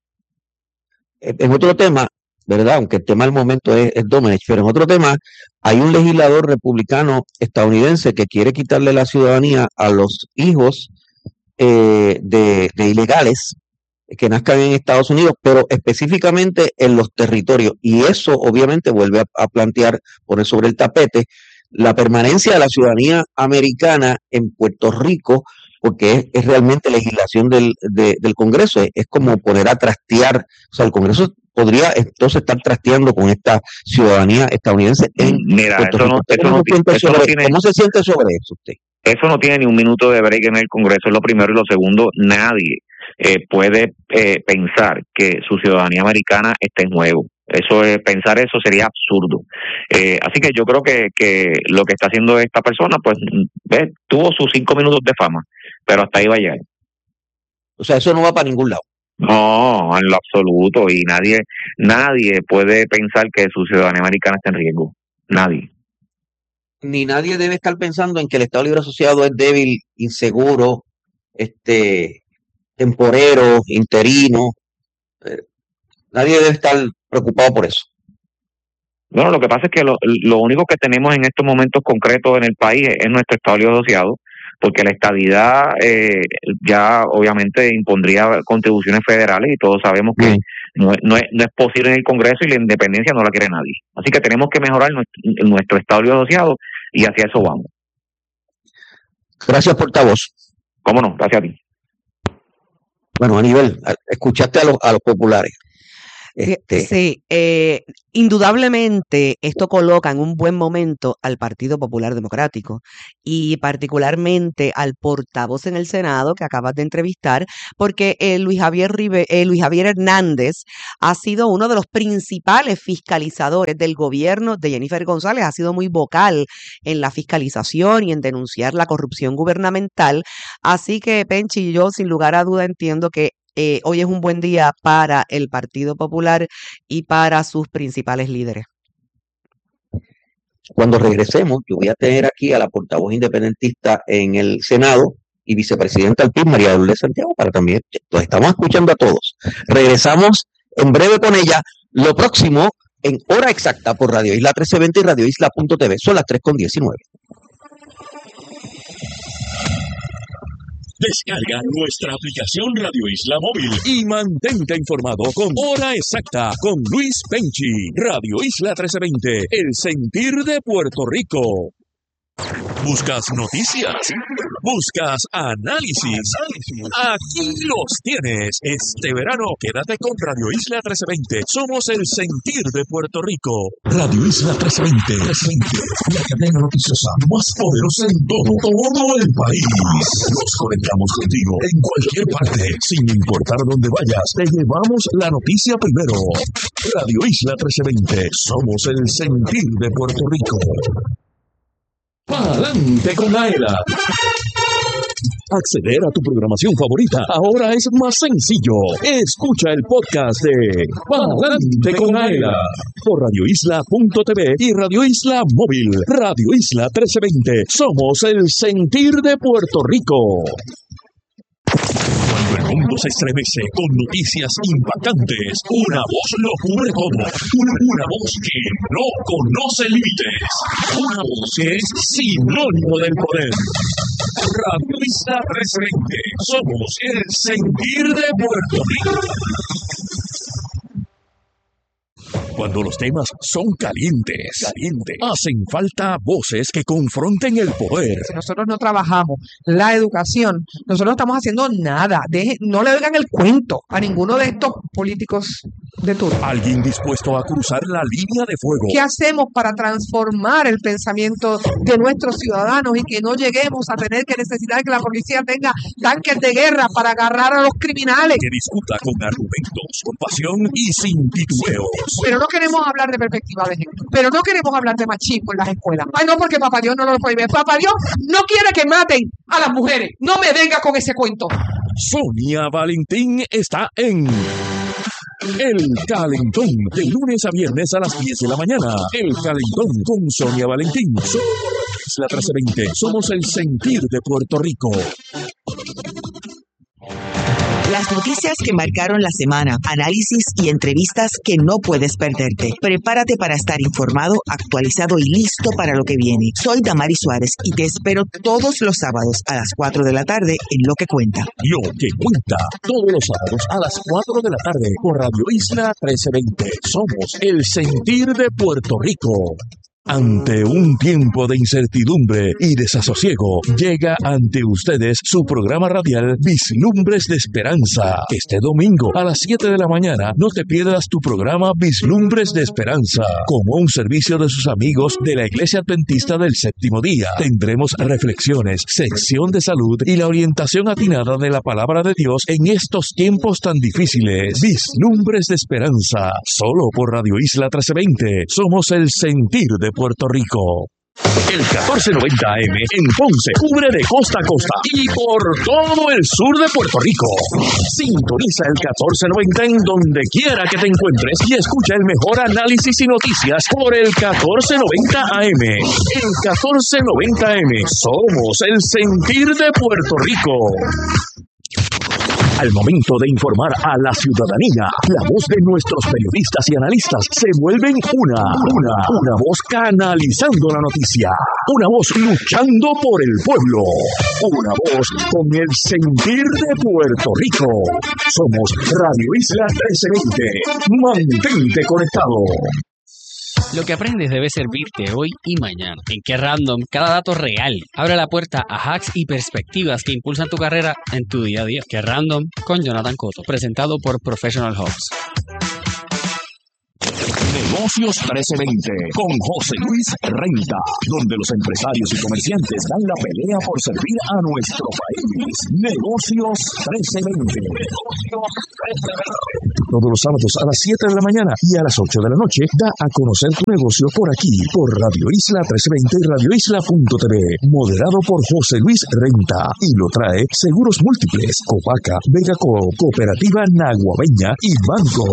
En otro tema, ¿verdad? Aunque el tema del momento es, es Dómenes, pero en otro tema hay un legislador republicano estadounidense que quiere quitarle la ciudadanía a los hijos eh, de, de ilegales que nazcan en Estados Unidos, pero específicamente en los territorios. Y eso obviamente vuelve a, a plantear, poner sobre el tapete, la permanencia de la ciudadanía americana en Puerto Rico, porque es, es realmente legislación del, de, del Congreso. Es, es como poner a trastear, o sea, el Congreso podría entonces estar trasteando con esta ciudadanía estadounidense en Mira, Puerto eso Rico. no, eso ¿Cómo, no, se siente eso sobre, no tiene, ¿Cómo se siente sobre eso usted? Eso no tiene ni un minuto de break en el Congreso, es lo primero, y lo segundo, nadie eh, puede eh, pensar que su ciudadanía americana está en juego. Eso es, pensar eso sería absurdo. Eh, así que yo creo que, que lo que está haciendo esta persona, pues, ve, tuvo sus cinco minutos de fama, pero hasta ahí va a llegar. O sea, eso no va para ningún lado. No, en lo absoluto, y nadie, nadie puede pensar que su ciudadanía americana está en riesgo. Nadie. Ni nadie debe estar pensando en que el Estado Libre Asociado es débil, inseguro, este, temporero, interino. Eh, nadie debe estar preocupado por eso. Bueno, lo que pasa es que lo, lo único que tenemos en estos momentos concretos en el país es, es nuestro Estado Libre Asociado, porque la estadidad eh, ya obviamente impondría contribuciones federales y todos sabemos que mm. no, no, es, no es posible en el Congreso y la independencia no la quiere nadie. Así que tenemos que mejorar nuestro, nuestro Estado Libre Asociado y hacia eso vamos. Gracias, portavoz. ¿Cómo no? Gracias a ti. Bueno, Aníbal, escuchaste a los, a los populares. Este, Sí, eh, indudablemente esto coloca en un buen momento al Partido Popular Democrático y particularmente al portavoz en el Senado que acabas de entrevistar, porque eh, Luis Javier Ribe- eh, Luis Javier Hernández ha sido uno de los principales fiscalizadores del gobierno de Jennifer González, ha sido muy vocal en la fiscalización y en denunciar la corrupción gubernamental. Así que, Penchi, yo sin lugar a duda entiendo que eh, hoy es un buen día para el Partido Popular y para sus principales líderes. Cuando regresemos, yo voy a tener aquí a la portavoz independentista en el Senado y vicepresidenta del P I B, María Lourdes Santiago, para también, los estamos escuchando a todos. Regresamos en breve con ella. Lo próximo, en hora exacta, por Radio Isla trece veinte y Radio Isla punto T V. Son las tres con diecinueve. Descarga nuestra aplicación Radio Isla Móvil y mantente informado con Hora Exacta con Luis Penchi. Radio Isla trece veinte, el sentir de Puerto Rico. ¿Buscas noticias? ¿Buscas análisis? Aquí los tienes. Este verano quédate con Radio Isla trece veinte. Somos el sentir de Puerto Rico. Radio Isla trece veinte. La cadena noticiosa más poderosa en todo, todo el país. Nos conectamos contigo en cualquier parte. Sin importar dónde vayas, te llevamos la noticia primero. Radio Isla trece veinte. Somos el sentir de Puerto Rico. ¡Pa'lante con Aela! Acceder a tu programación favorita ahora es más sencillo. Escucha el podcast de Pa'lante con Aela por Radio Isla punto T V y Radio Isla Móvil. Radio Isla trece veinte. Somos el sentir de Puerto Rico. Cuando el mundo se estremece con noticias impactantes, una voz lo cubre todo. Una, una voz que no conoce límites. Una voz que es sinónimo del poder. Radio Isla trece veinte. Somos el sentir de Puerto Rico. Cuando los temas son calientes, calientes, hacen falta voces que confronten el poder. Si nosotros no trabajamos la educación, nosotros no estamos haciendo nada. Deje, no le oigan el cuento a ninguno de estos políticos de turno. Alguien dispuesto a cruzar la línea de fuego. ¿Qué hacemos para transformar el pensamiento de nuestros ciudadanos y que no lleguemos a tener que necesitar que la policía tenga tanques de guerra para agarrar a los criminales? Que discuta con argumentos, con pasión y sin titubeos. Pero no queremos hablar de perspectiva de género. Pero no queremos hablar de machismo en las escuelas. Ay, no, porque Papá Dios no lo prohíbe. Papá Dios no quiere que maten a las mujeres. No me venga con ese cuento. Sonia Valentín está en El Calentón, de lunes a viernes a las diez de la mañana. El Calentón con Sonia Valentín. Solo por Isla trece veinte. Somos el sentir de Puerto Rico. Las noticias que marcaron la semana, análisis y entrevistas que no puedes perderte. Prepárate para estar informado, actualizado y listo para lo que viene. Soy Damari Suárez y te espero todos los sábados a las cuatro de la tarde en Lo que Cuenta. Lo que Cuenta, todos los sábados a las cuatro de la tarde por Radio Isla trece veinte. Somos el sentir de Puerto Rico. Ante un tiempo de incertidumbre y desasosiego, llega ante ustedes su programa radial Vislumbres de Esperanza. Este domingo a las siete de la mañana no te pierdas tu programa Vislumbres de Esperanza. Como un servicio de sus amigos de la Iglesia Adventista del Séptimo Día, tendremos reflexiones, sección de salud y la orientación atinada de la Palabra de Dios en estos tiempos tan difíciles. Vislumbres de Esperanza, solo por Radio Isla trece veinte. Somos el sentir de Puerto Rico. El catorce noventa A M en Ponce cubre de costa a costa y por todo el sur de Puerto Rico. Sintoniza el catorce noventa en donde quiera que te encuentres y escucha el mejor análisis y noticias por el catorce noventa A M. El catorce noventa A M. Somos el sentir de Puerto Rico. Al momento de informar a la ciudadanía, la voz de nuestros periodistas y analistas se vuelven una, una, una voz canalizando la noticia, una voz luchando por el pueblo, una voz con el sentir de Puerto Rico. Somos Radio Isla trece veinte. Mantente conectado. Lo que aprendes debe servirte hoy y mañana. En Que Random, cada dato real abre la puerta a hacks y perspectivas que impulsan tu carrera en tu día a día. Que Random con Jonathan Cotto, presentado por Professional Hubs. Negocios trece veinte con José Luis Renta, donde los empresarios y comerciantes dan la pelea por servir a nuestro país. Negocios trece veinte. Negocios trece veinte. Todos los sábados a las siete de la mañana y a las ocho de la noche da a conocer tu negocio por aquí, por Radio Isla trescientos veinte y radio isla punto t v. Moderado por José Luis Renta y lo trae Seguros Múltiples, Copaca, Vegaco, Cooperativa Naguabeña y Banco.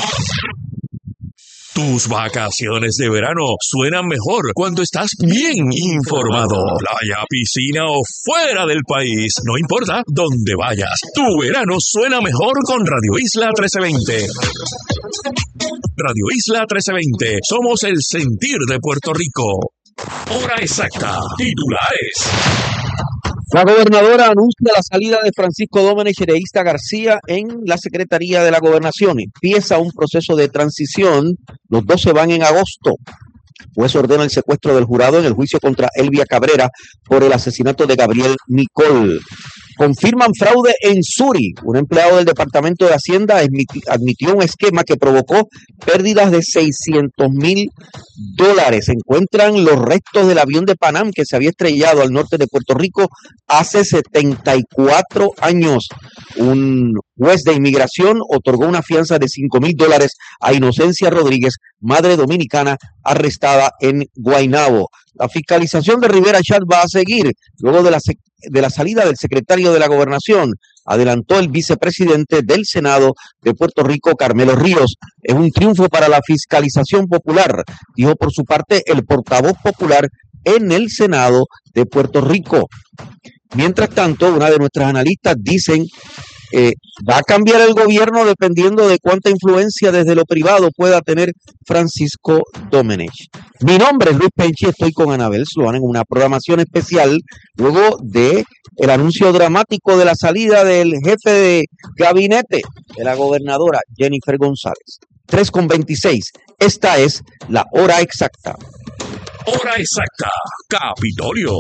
Tus vacaciones de verano suenan mejor cuando estás bien informado. Playa, piscina o fuera del país, no importa dónde vayas. Tu verano suena mejor con Radio Isla trece veinte. Radio Isla trece veinte. Somos el sentir de Puerto Rico. Hora exacta. Titulares. La gobernadora anuncia la salida de Francisco Domenech y de Eixa García en la Secretaría de la Gobernación. Empieza un proceso de transición. Los dos se van en agosto. Juez ordena el secuestro del jurado en el juicio contra Elvia Cabrera por el asesinato de Gabriel Nicol. Confirman fraude en Suri. Un empleado del Departamento de Hacienda admitió un esquema que provocó pérdidas de seiscientos mil dólares. Encuentran los restos del avión de Panam que se había estrellado al norte de Puerto Rico hace setenta y cuatro años. Un juez de inmigración otorgó una fianza de cinco mil dólares a Inocencia Rodríguez, madre dominicana arrestada en Guaynabo. La fiscalización de Rivera Chat va a seguir luego de la, de la salida del secretario de la Gobernación. Adelantó el vicepresidente del Senado de Puerto Rico, Carmelo Ríos. Es un triunfo para la fiscalización popular, dijo por su parte el portavoz popular en el Senado de Puerto Rico. Mientras tanto, una de nuestras analistas dicen eh, va a cambiar el gobierno dependiendo de cuánta influencia desde lo privado pueda tener Francisco Domenech. Mi nombre es Luis Penchi, estoy con Anabel Sloan en una programación especial luego de el anuncio dramático de la salida del jefe de gabinete de la gobernadora Jennifer González. tres con veintiséis. Esta es la hora exacta. Hora exacta. Capitolio.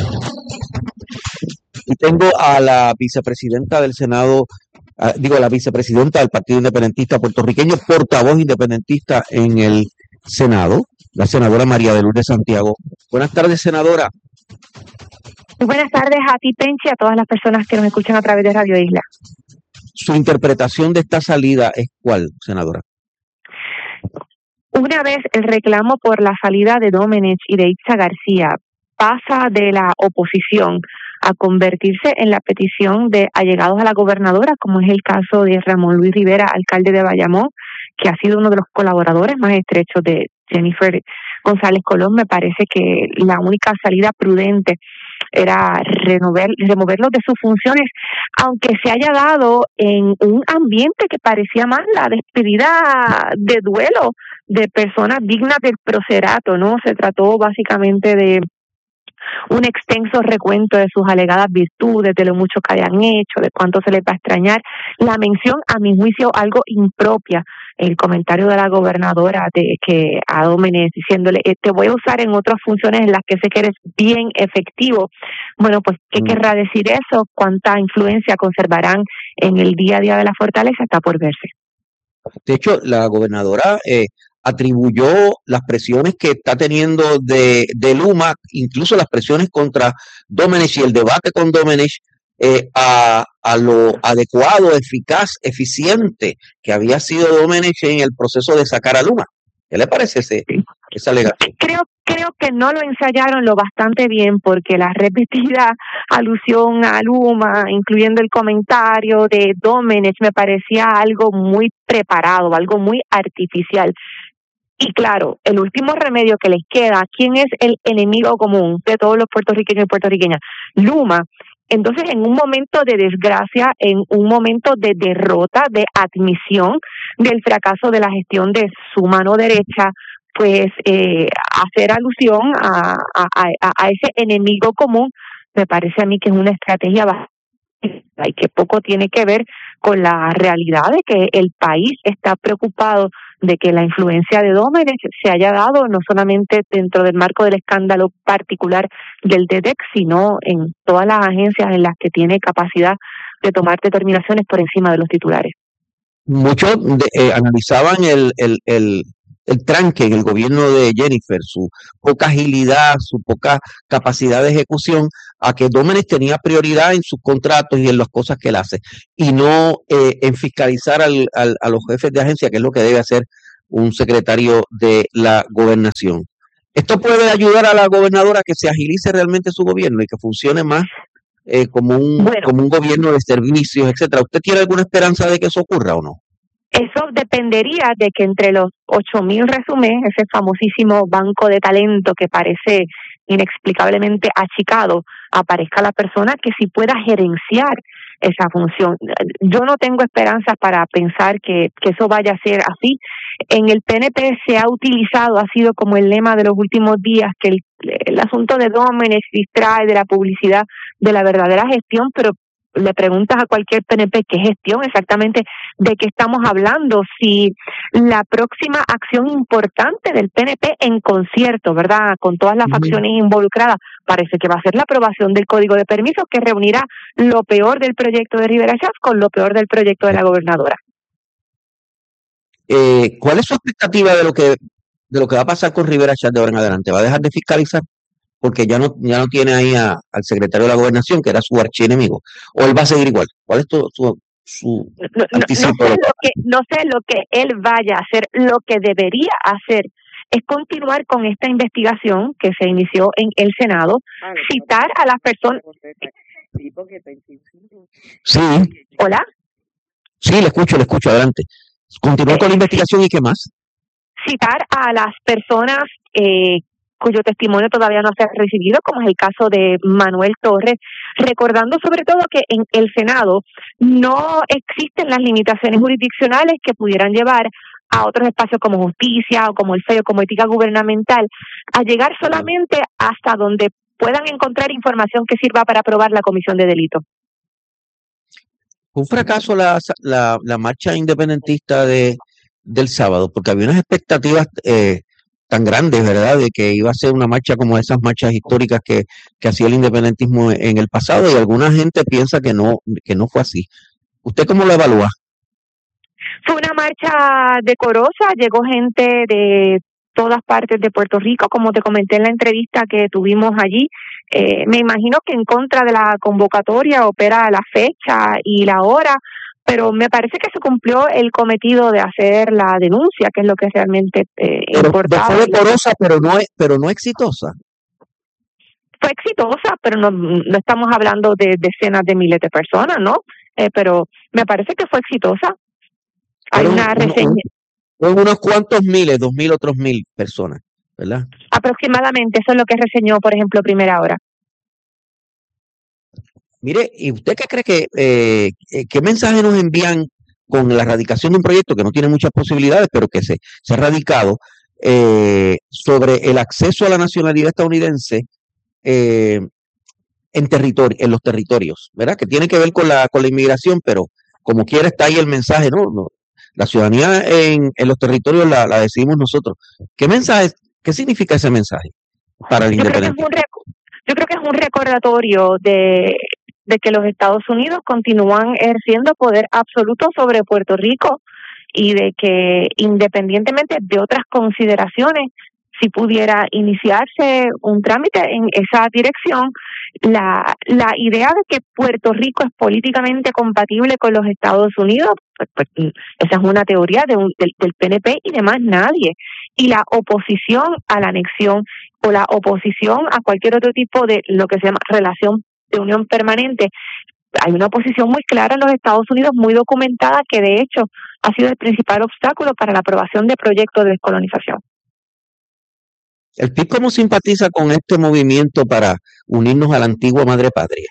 Y tengo a la vicepresidenta del Senado, uh, digo, la vicepresidenta del Partido Independentista Puertorriqueño, portavoz independentista en el Senado, la senadora María de Lourdes Santiago. Buenas tardes, senadora. Buenas tardes a ti, Penchi, y a todas las personas que nos escuchan a través de Radio Isla. Su interpretación de esta salida es ¿cuál, senadora? Una vez el reclamo por la salida de Domenech y de Eixa García pasa de la oposición a convertirse en la petición de allegados a la gobernadora, como es el caso de Ramón Luis Rivera, alcalde de Bayamón, que ha sido uno de los colaboradores más estrechos de Jennifer González Colón, me parece que la única salida prudente era remover, removerlos de sus funciones, aunque se haya dado en un ambiente que parecía más la despedida de duelo de personas dignas del procerato, ¿no? Se trató básicamente de un extenso recuento de sus alegadas virtudes, de lo mucho que habían hecho, de cuánto se les va a extrañar. La mención, a mi juicio, algo impropia, el comentario de la gobernadora de que a Domenech diciéndole, eh, te voy a usar en otras funciones en las que sé que eres bien efectivo. Bueno, pues, ¿qué mm. querrá decir eso? ¿Cuánta influencia conservarán en el día a día de la fortaleza? Está por verse. De hecho, la gobernadora eh, atribuyó las presiones que está teniendo de, de Luma, incluso las presiones contra Domenech y el debate con Domenech, eh, a, a lo adecuado, eficaz, eficiente que había sido Domenech en el proceso de sacar a Luma. ¿Qué le parece ese, esa alegación? Creo, creo que no lo ensayaron lo bastante bien, porque la repetida alusión a Luma, incluyendo el comentario de Domenech, me parecía algo muy preparado, algo muy artificial. Y claro, el último remedio que les queda, ¿quién es el enemigo común de todos los puertorriqueños y puertorriqueñas? Luma. Entonces, en un momento de desgracia, en un momento de derrota, de admisión del fracaso de la gestión de su mano derecha, pues eh, hacer alusión a, a, a, a ese enemigo común, me parece a mí que es una estrategia bastante y que poco tiene que ver con la realidad de que el país está preocupado de que la influencia de Domenech se haya dado no solamente dentro del marco del escándalo particular del D D E C, sino en todas las agencias en las que tiene capacidad de tomar determinaciones por encima de los titulares. Muchos de, eh, analizaban el, el, el, el tranque en el gobierno de Jennifer, su poca agilidad, su poca capacidad de ejecución, a que Domenech tenía prioridad en sus contratos y en las cosas que él hace, y no eh, en fiscalizar al, al, a los jefes de agencia, que es lo que debe hacer un secretario de la gobernación. Esto puede ayudar a la gobernadora a que se agilice realmente su gobierno y que funcione más eh, como, un, Bueno. como un gobierno de servicios, etcétera. ¿Usted tiene alguna esperanza de que eso ocurra o no? Eso dependería de que entre los ocho mil resúmenes, ese famosísimo banco de talento que parece inexplicablemente achicado, aparezca la persona que sí pueda gerenciar esa función. Yo no tengo esperanzas para pensar que, que eso vaya a ser así. En el P N P se ha utilizado, ha sido como el lema de los últimos días, que el, el asunto de Domenech distrae de la publicidad de la verdadera gestión, pero le preguntas a cualquier P N P qué gestión exactamente, de qué estamos hablando, si la próxima acción importante del P N P en concierto, ¿verdad?, con todas las facciones involucradas, parece que va a ser la aprobación del Código de Permisos, que reunirá lo peor del proyecto de Rivera Schatz con lo peor del proyecto de la gobernadora. Eh, ¿Cuál es su expectativa de lo que de lo que va a pasar con Rivera Schatz de ahora en adelante? ¿Va a dejar de fiscalizar? Porque ya no ya no tiene ahí a, al secretario de la gobernación, que era su archienemigo, o él va a seguir igual. ¿Cuál es tu, su, su no, no, anticipo? No sé, lo que, no sé lo que él vaya a hacer, lo que debería hacer es continuar con esta investigación que se inició en el Senado, citar a las personas. Sí. ¿Hola? Sí, le escucho, le escucho, adelante. Continúa con la investigación y qué más. Citar a las personas eh, cuyo testimonio todavía no se ha recibido, como es el caso de Manuel Torres, recordando sobre todo que en el Senado no existen las limitaciones jurisdiccionales que pudieran llevar a otros espacios como justicia o como el F E I o como ética gubernamental, a llegar solamente hasta donde puedan encontrar información que sirva para probar la comisión de delito. Fue un fracaso la, la, la marcha independentista de, del sábado, porque había unas expectativas eh, tan grandes, ¿verdad?, de que iba a ser una marcha como esas marchas históricas que, que hacía el independentismo en el pasado, y alguna gente piensa que no, que no fue así. ¿Usted cómo lo evalúa? Fue una marcha decorosa, llegó gente de todas partes de Puerto Rico, como te comenté en la entrevista que tuvimos allí. Eh, me imagino que en contra de la convocatoria opera la fecha y la hora, pero me parece que se cumplió el cometido de hacer la denuncia, que es lo que realmente eh, pero, importaba. Fue decorosa, pero no, pero no exitosa. Fue exitosa, pero no, no estamos hablando de decenas de miles de personas, ¿no? Eh, pero me parece que fue exitosa. Hay Pero una uno, reseña. Un, unos cuantos miles, dos mil, otros mil personas, ¿verdad? Aproximadamente, eso es lo que reseñó, por ejemplo, Primera Hora. Mire, ¿y usted qué cree que, eh, qué mensaje nos envían con la radicación de un proyecto que no tiene muchas posibilidades, pero que se, se ha radicado eh, sobre el acceso a la nacionalidad estadounidense eh, en territorio, en los territorios, ¿verdad? Que tiene que ver con la, con la inmigración, pero como quiera está ahí el mensaje, ¿no? no la ciudadanía en, en los territorios la, la decidimos nosotros. ¿Qué mensaje, qué significa ese mensaje para el independentismo? Yo creo que es un recordatorio de, de que los Estados Unidos continúan ejerciendo poder absoluto sobre Puerto Rico y de que independientemente de otras consideraciones, si pudiera iniciarse un trámite en esa dirección, la, la idea de que Puerto Rico es políticamente compatible con los Estados Unidos, pues, pues, esa es una teoría de un, del, del P N P y de más nadie. Y la oposición a la anexión o la oposición a cualquier otro tipo de lo que se llama relación de unión permanente, hay una oposición muy clara en los Estados Unidos, muy documentada, que de hecho ha sido el principal obstáculo para la aprobación de proyectos de descolonización. ¿El P I B cómo simpatiza con este movimiento para unirnos a la antigua madre patria?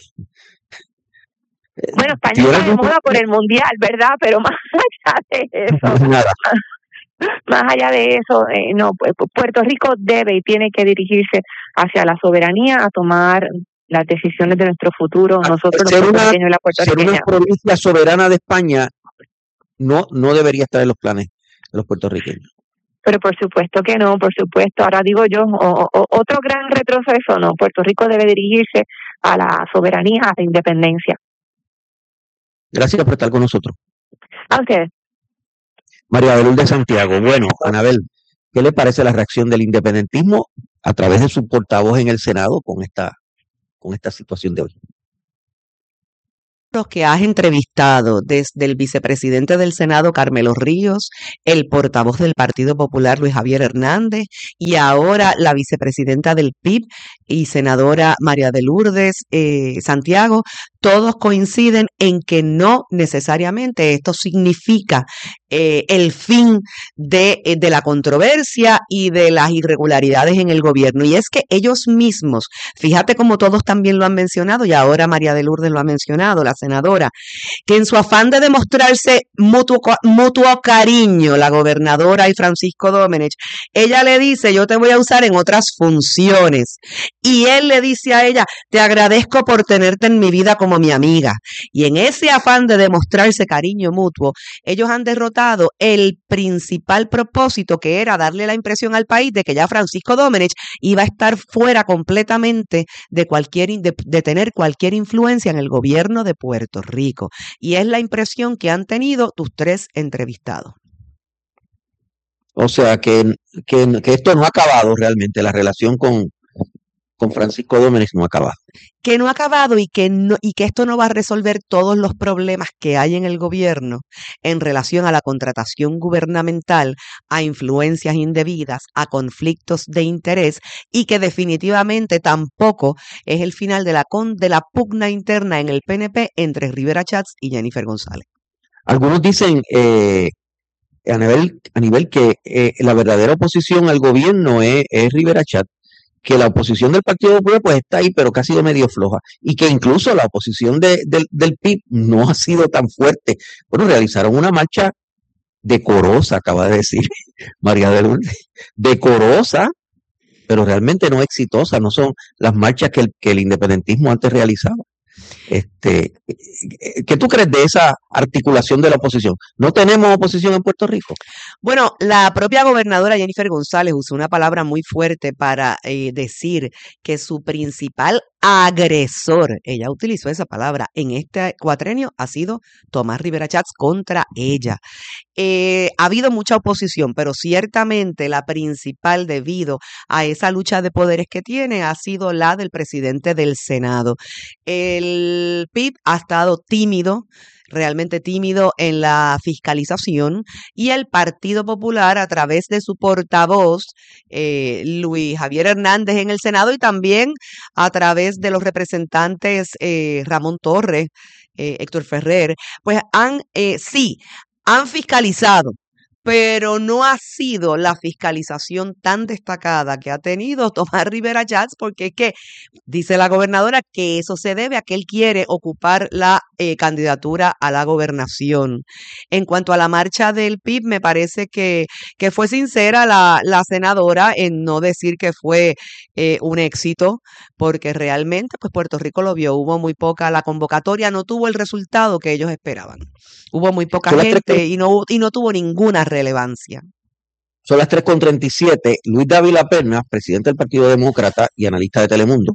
Bueno, España está de moda por el Mundial, ¿verdad? Pero más allá de eso, Nada. más allá de eso, eh, no, pues Puerto Rico debe y tiene que dirigirse hacia la soberanía, a tomar las decisiones de nuestro futuro, nosotros los puertorriqueños y la puertorriqueña. Ser una provincia soberana de España no, no debería estar en los planes de los puertorriqueños. Pero por supuesto que no, por supuesto. Ahora digo yo, o, o, otro gran retroceso, no. Puerto Rico debe dirigirse a la soberanía, a la independencia. Gracias por estar con nosotros. A ustedes. María de Lourdes Santiago. Bueno, Anabel, ¿qué le parece la reacción del independentismo a través de su portavoz en el Senado con esta, con esta situación de hoy? Los que has entrevistado, desde el vicepresidente del Senado, Carmelo Ríos, el portavoz del Partido Popular, Luis Javier Hernández, y ahora la vicepresidenta del P I B y senadora María de Lourdes eh, Santiago, todos coinciden en que no necesariamente esto significa eh, el fin de, eh, de la controversia y de las irregularidades en el gobierno. Y es que ellos mismos, fíjate como todos también lo han mencionado, y ahora María de Lourdes lo ha mencionado, la senadora, que en su afán de demostrarse mutuo, mutuo cariño, la gobernadora y Francisco Domenech, ella le dice, yo te voy a usar en otras funciones. Y él le dice a ella, te agradezco por tenerte en mi vida como mi amiga. Y en ese afán de demostrarse cariño mutuo, ellos han derrotado el principal propósito, que era darle la impresión al país de que ya Francisco Domenech iba a estar fuera completamente de cualquier de, de tener cualquier influencia en el gobierno de Puerto Rico. Y es la impresión que han tenido tus tres entrevistados. O sea, que, que, que esto no ha acabado realmente, la relación con, con Francisco Domenech no ha acabado. Que no ha acabado y que, no, y que esto no va a resolver todos los problemas que hay en el gobierno en relación a la contratación gubernamental, a influencias indebidas, a conflictos de interés, y que definitivamente tampoco es el final de la, con, de la pugna interna en el P N P entre Rivera Schatz y Jennifer González. Algunos dicen, eh, a nivel, a nivel que eh, la verdadera oposición al gobierno es, es Rivera Schatz, que la oposición del Partido Popular pues está ahí, pero que ha sido medio floja, y que incluso la oposición de, de, del P I B no ha sido tan fuerte. Bueno, realizaron una marcha decorosa, acaba de decir María de Lourdes, decorosa, pero realmente no exitosa, no son las marchas que el, que el independentismo antes realizaba. Este, ¿qué tú crees de esa articulación de la oposición? ¿No tenemos oposición en Puerto Rico? Bueno, la propia gobernadora Jennifer González usó una palabra muy fuerte para eh, decir que su principal agresor, ella utilizó esa palabra, en este cuatrenio ha sido Tomás Rivera Schatz contra ella. Eh, ha habido mucha oposición, pero ciertamente la principal, debido a esa lucha de poderes que tiene, ha sido la del presidente del Senado. El P I B ha estado tímido, realmente tímido en la fiscalización, y el Partido Popular, a través de su portavoz, eh, Luis Javier Hernández, en el Senado, y también a través de los representantes eh, Ramón Torres, eh, Héctor Ferrer, pues han, eh, sí, han fiscalizado, pero no ha sido la fiscalización tan destacada que ha tenido Tomás Rivera Schatz, porque es que dice la gobernadora que eso se debe a que él quiere ocupar la eh, candidatura a la gobernación. En cuanto a la marcha del P I B, me parece que, que fue sincera la, la senadora en no decir que fue eh, un éxito, porque realmente pues Puerto Rico lo vio, hubo muy poca, la convocatoria no tuvo el resultado que ellos esperaban. Hubo muy poca Son gente tres, y no, y no tuvo ninguna relevancia. Son las tres con treinta y siete. Luis Dávila Pernas, presidente del Partido Demócrata y analista de Telemundo,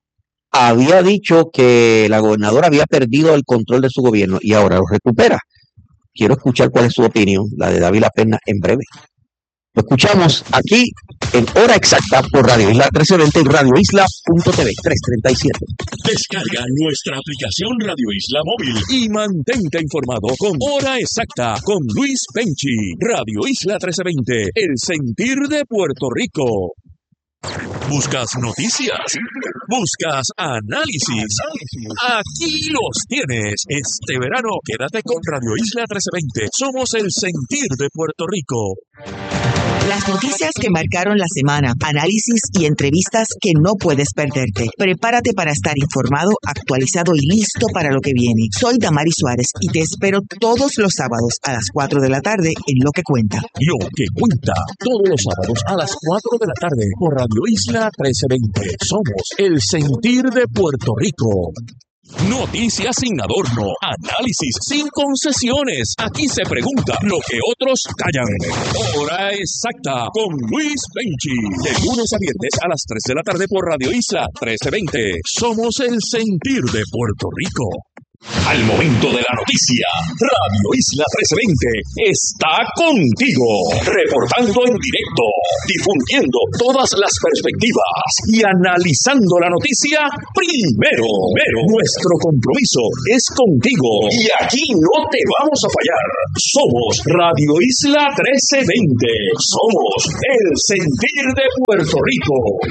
había dicho que la gobernadora había perdido el control de su gobierno y ahora lo recupera. Quiero escuchar cuál es su opinión, la de Dávila Pernas, en breve. Lo escuchamos aquí en hora exacta por Radio Isla trescientos veinte y radio isla punto t v trescientos treinta y siete. Descarga nuestra aplicación Radio Isla Móvil y mantente informado con Hora Exacta con Luis Penchi. Radio Isla trescientos veinte, el sentir de Puerto Rico. ¿Buscas noticias? ¿Buscas análisis? Aquí los tienes. Este verano quédate con Radio Isla trescientos veinte. Somos el sentir de Puerto Rico. Las noticias que marcaron la semana, análisis y entrevistas que no puedes perderte. Prepárate para estar informado, actualizado y listo para lo que viene. Soy Damari Suárez y te espero todos los sábados a las cuatro de la tarde en Lo que Cuenta. Lo que Cuenta, todos los sábados a las cuatro de la tarde por Radio Isla trescientos veinte. Somos el sentir de Puerto Rico. Noticias sin adorno, análisis sin concesiones. Aquí se pregunta lo que otros callan. Hora Exacta con Luis Penchi. De lunes a viernes a las tres de la tarde por Radio Isla trescientos veinte. Somos el sentir de Puerto Rico. Al momento de la noticia, Radio Isla trece veinte está contigo, reportando en directo, difundiendo todas las perspectivas y analizando la noticia primero. Pero nuestro compromiso es contigo y aquí no te vamos a fallar. Somos Radio Isla trece veinte, somos el sentir de Puerto Rico.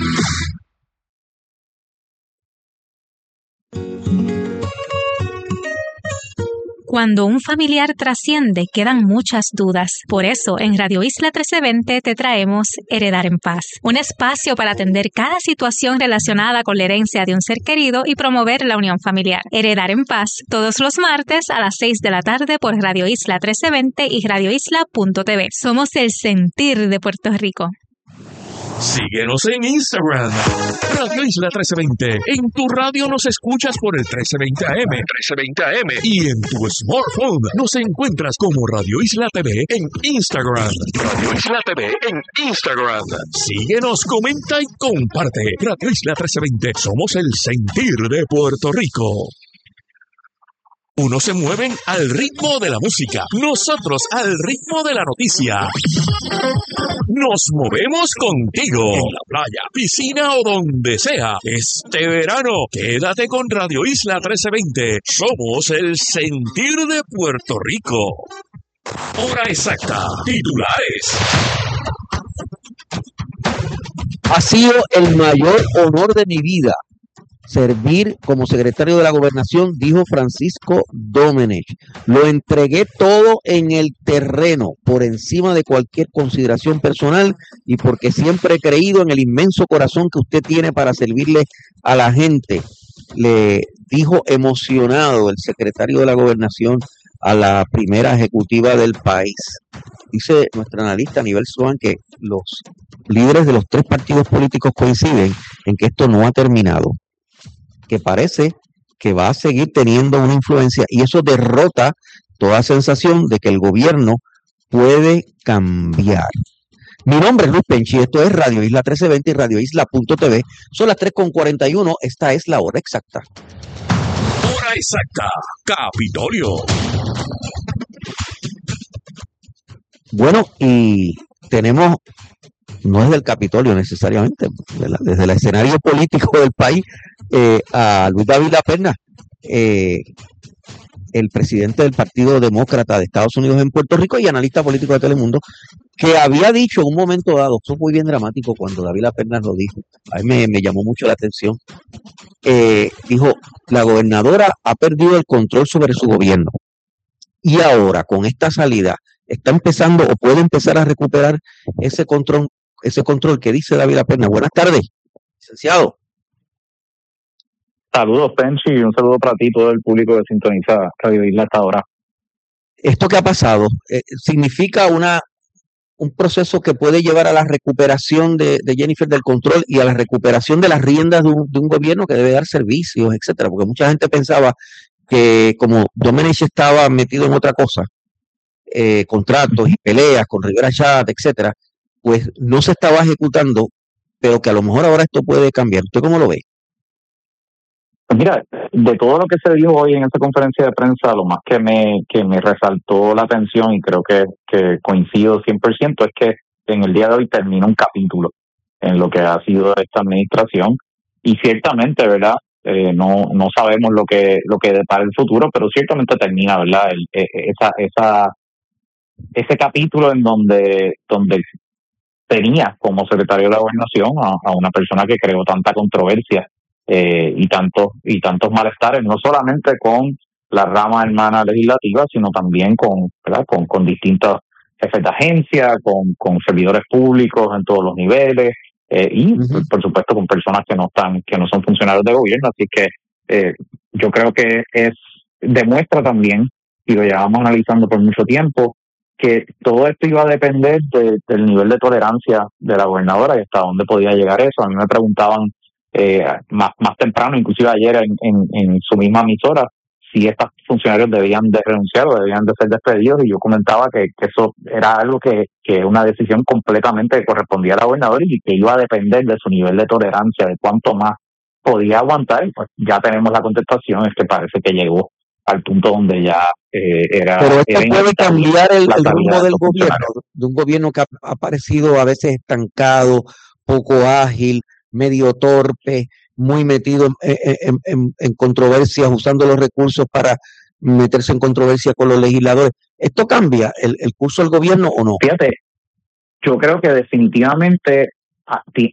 Cuando un familiar trasciende, quedan muchas dudas. Por eso, en Radio Isla trece veinte te traemos Heredar en Paz, un espacio para atender cada situación relacionada con la herencia de un ser querido y promover la unión familiar. Heredar en Paz, todos los martes a las seis de la tarde por Radio Isla trece veinte y radio isla punto t v. Somos el sentir de Puerto Rico. Síguenos en Instagram, Radio Isla trece veinte. En tu radio nos escuchas por el trece veinte A M, trece veinte A M. Y en tu smartphone nos encuentras como Radio Isla T V en Instagram. Radio Isla T V en Instagram. Síguenos, comenta y comparte. Radio Isla trece veinte. Somos el sentir de Puerto Rico. Unos se mueven al ritmo de la música, nosotros al ritmo de la noticia. Nos movemos contigo, en la playa, piscina o donde sea. Este verano, quédate con Radio Isla trece veinte. Somos el sentir de Puerto Rico. Hora exacta, titulares. Ha sido el mayor honor de mi vida servir como secretario de la Gobernación, dijo Francisco Domenech. Lo entregué todo en el terreno, por encima de cualquier consideración personal y porque siempre he creído en el inmenso corazón que usted tiene para servirle a la gente, le dijo emocionado el secretario de la Gobernación a la primera ejecutiva del país. Dice nuestra analista Aníbal Swan que los líderes de los tres partidos políticos coinciden en que esto no ha terminado, que parece que va a seguir teniendo una influencia y eso derrota toda sensación de que el gobierno puede cambiar. Mi nombre es Luis Penchi, esto es Radio Isla trece veinte y radio isla punto t v. Son las tres con cuarenta y uno, esta es la hora exacta. Hora exacta, Capitolio. Bueno, y tenemos, no es del Capitolio necesariamente, ¿verdad? Desde el escenario político del país, eh, a Luis David Laperna, eh, el presidente del Partido Demócrata de Estados Unidos en Puerto Rico y analista político de Telemundo, que había dicho en un momento dado, fue muy bien dramático cuando David Laperna lo dijo, a mí me, me llamó mucho la atención, eh, dijo, la gobernadora ha perdido el control sobre su gobierno y ahora con esta salida está empezando o puede empezar a recuperar ese control, ese control que dice David Laperna. Buenas tardes, licenciado. Saludos, Penchi, y un saludo para ti, todo el público que sintoniza Radio Isla hasta ahora. Esto que ha pasado eh, significa una un proceso que puede llevar a la recuperación de, de Jennifer del control y a la recuperación de las riendas de un, de un gobierno que debe dar servicios, etcétera, porque mucha gente pensaba que como Domenech estaba metido en otra cosa, eh, contratos y peleas con Rivera Chat, etcétera, pues no se estaba ejecutando, pero que a lo mejor ahora esto puede cambiar. ¿Usted cómo lo ve? Pues mira, de todo lo que se dijo hoy en esta conferencia de prensa, lo más que me que me resaltó la atención, y creo que, que coincido cien por ciento, es que en el día de hoy termina un capítulo en lo que ha sido esta administración, y ciertamente, ¿verdad? Eh, no no sabemos lo que lo que depara el futuro, pero ciertamente termina, ¿verdad? El, esa esa ese capítulo en donde donde tenía como secretario de la Gobernación a, a una persona que creó tanta controversia Eh, y tantos y tantos malestares, no solamente con la rama hermana legislativa, sino también con, ¿verdad? con, con distintos jefes de agencia, con, con servidores públicos en todos los niveles, eh, y uh-huh. por supuesto con personas que no están, que no son funcionarios de gobierno. Así que eh, yo creo que es demuestra también, y lo llevamos analizando por mucho tiempo, que todo esto iba a depender de, del nivel de tolerancia de la gobernadora y hasta dónde podía llegar eso. A mí me preguntaban Eh, más más temprano, inclusive ayer en, en, en su misma emisora, si estos funcionarios debían de renunciar o debían de ser despedidos, y yo comentaba que, que eso era algo que, que una decisión completamente que correspondía a la gobernadora y que iba a depender de su nivel de tolerancia, de cuánto más podía aguantar. Pues ya tenemos la contestación, es que parece que llegó al punto donde ya eh, era... Pero esto era puede cambiar el, la el salida rumbo de del los gobierno, funcionarios. de un gobierno que ha, ha parecido a veces estancado, poco ágil, medio torpe, muy metido en, en, en, en controversias, usando los recursos para meterse en controversia con los legisladores. ¿Esto cambia el, el curso del gobierno o no? Fíjate, yo creo que definitivamente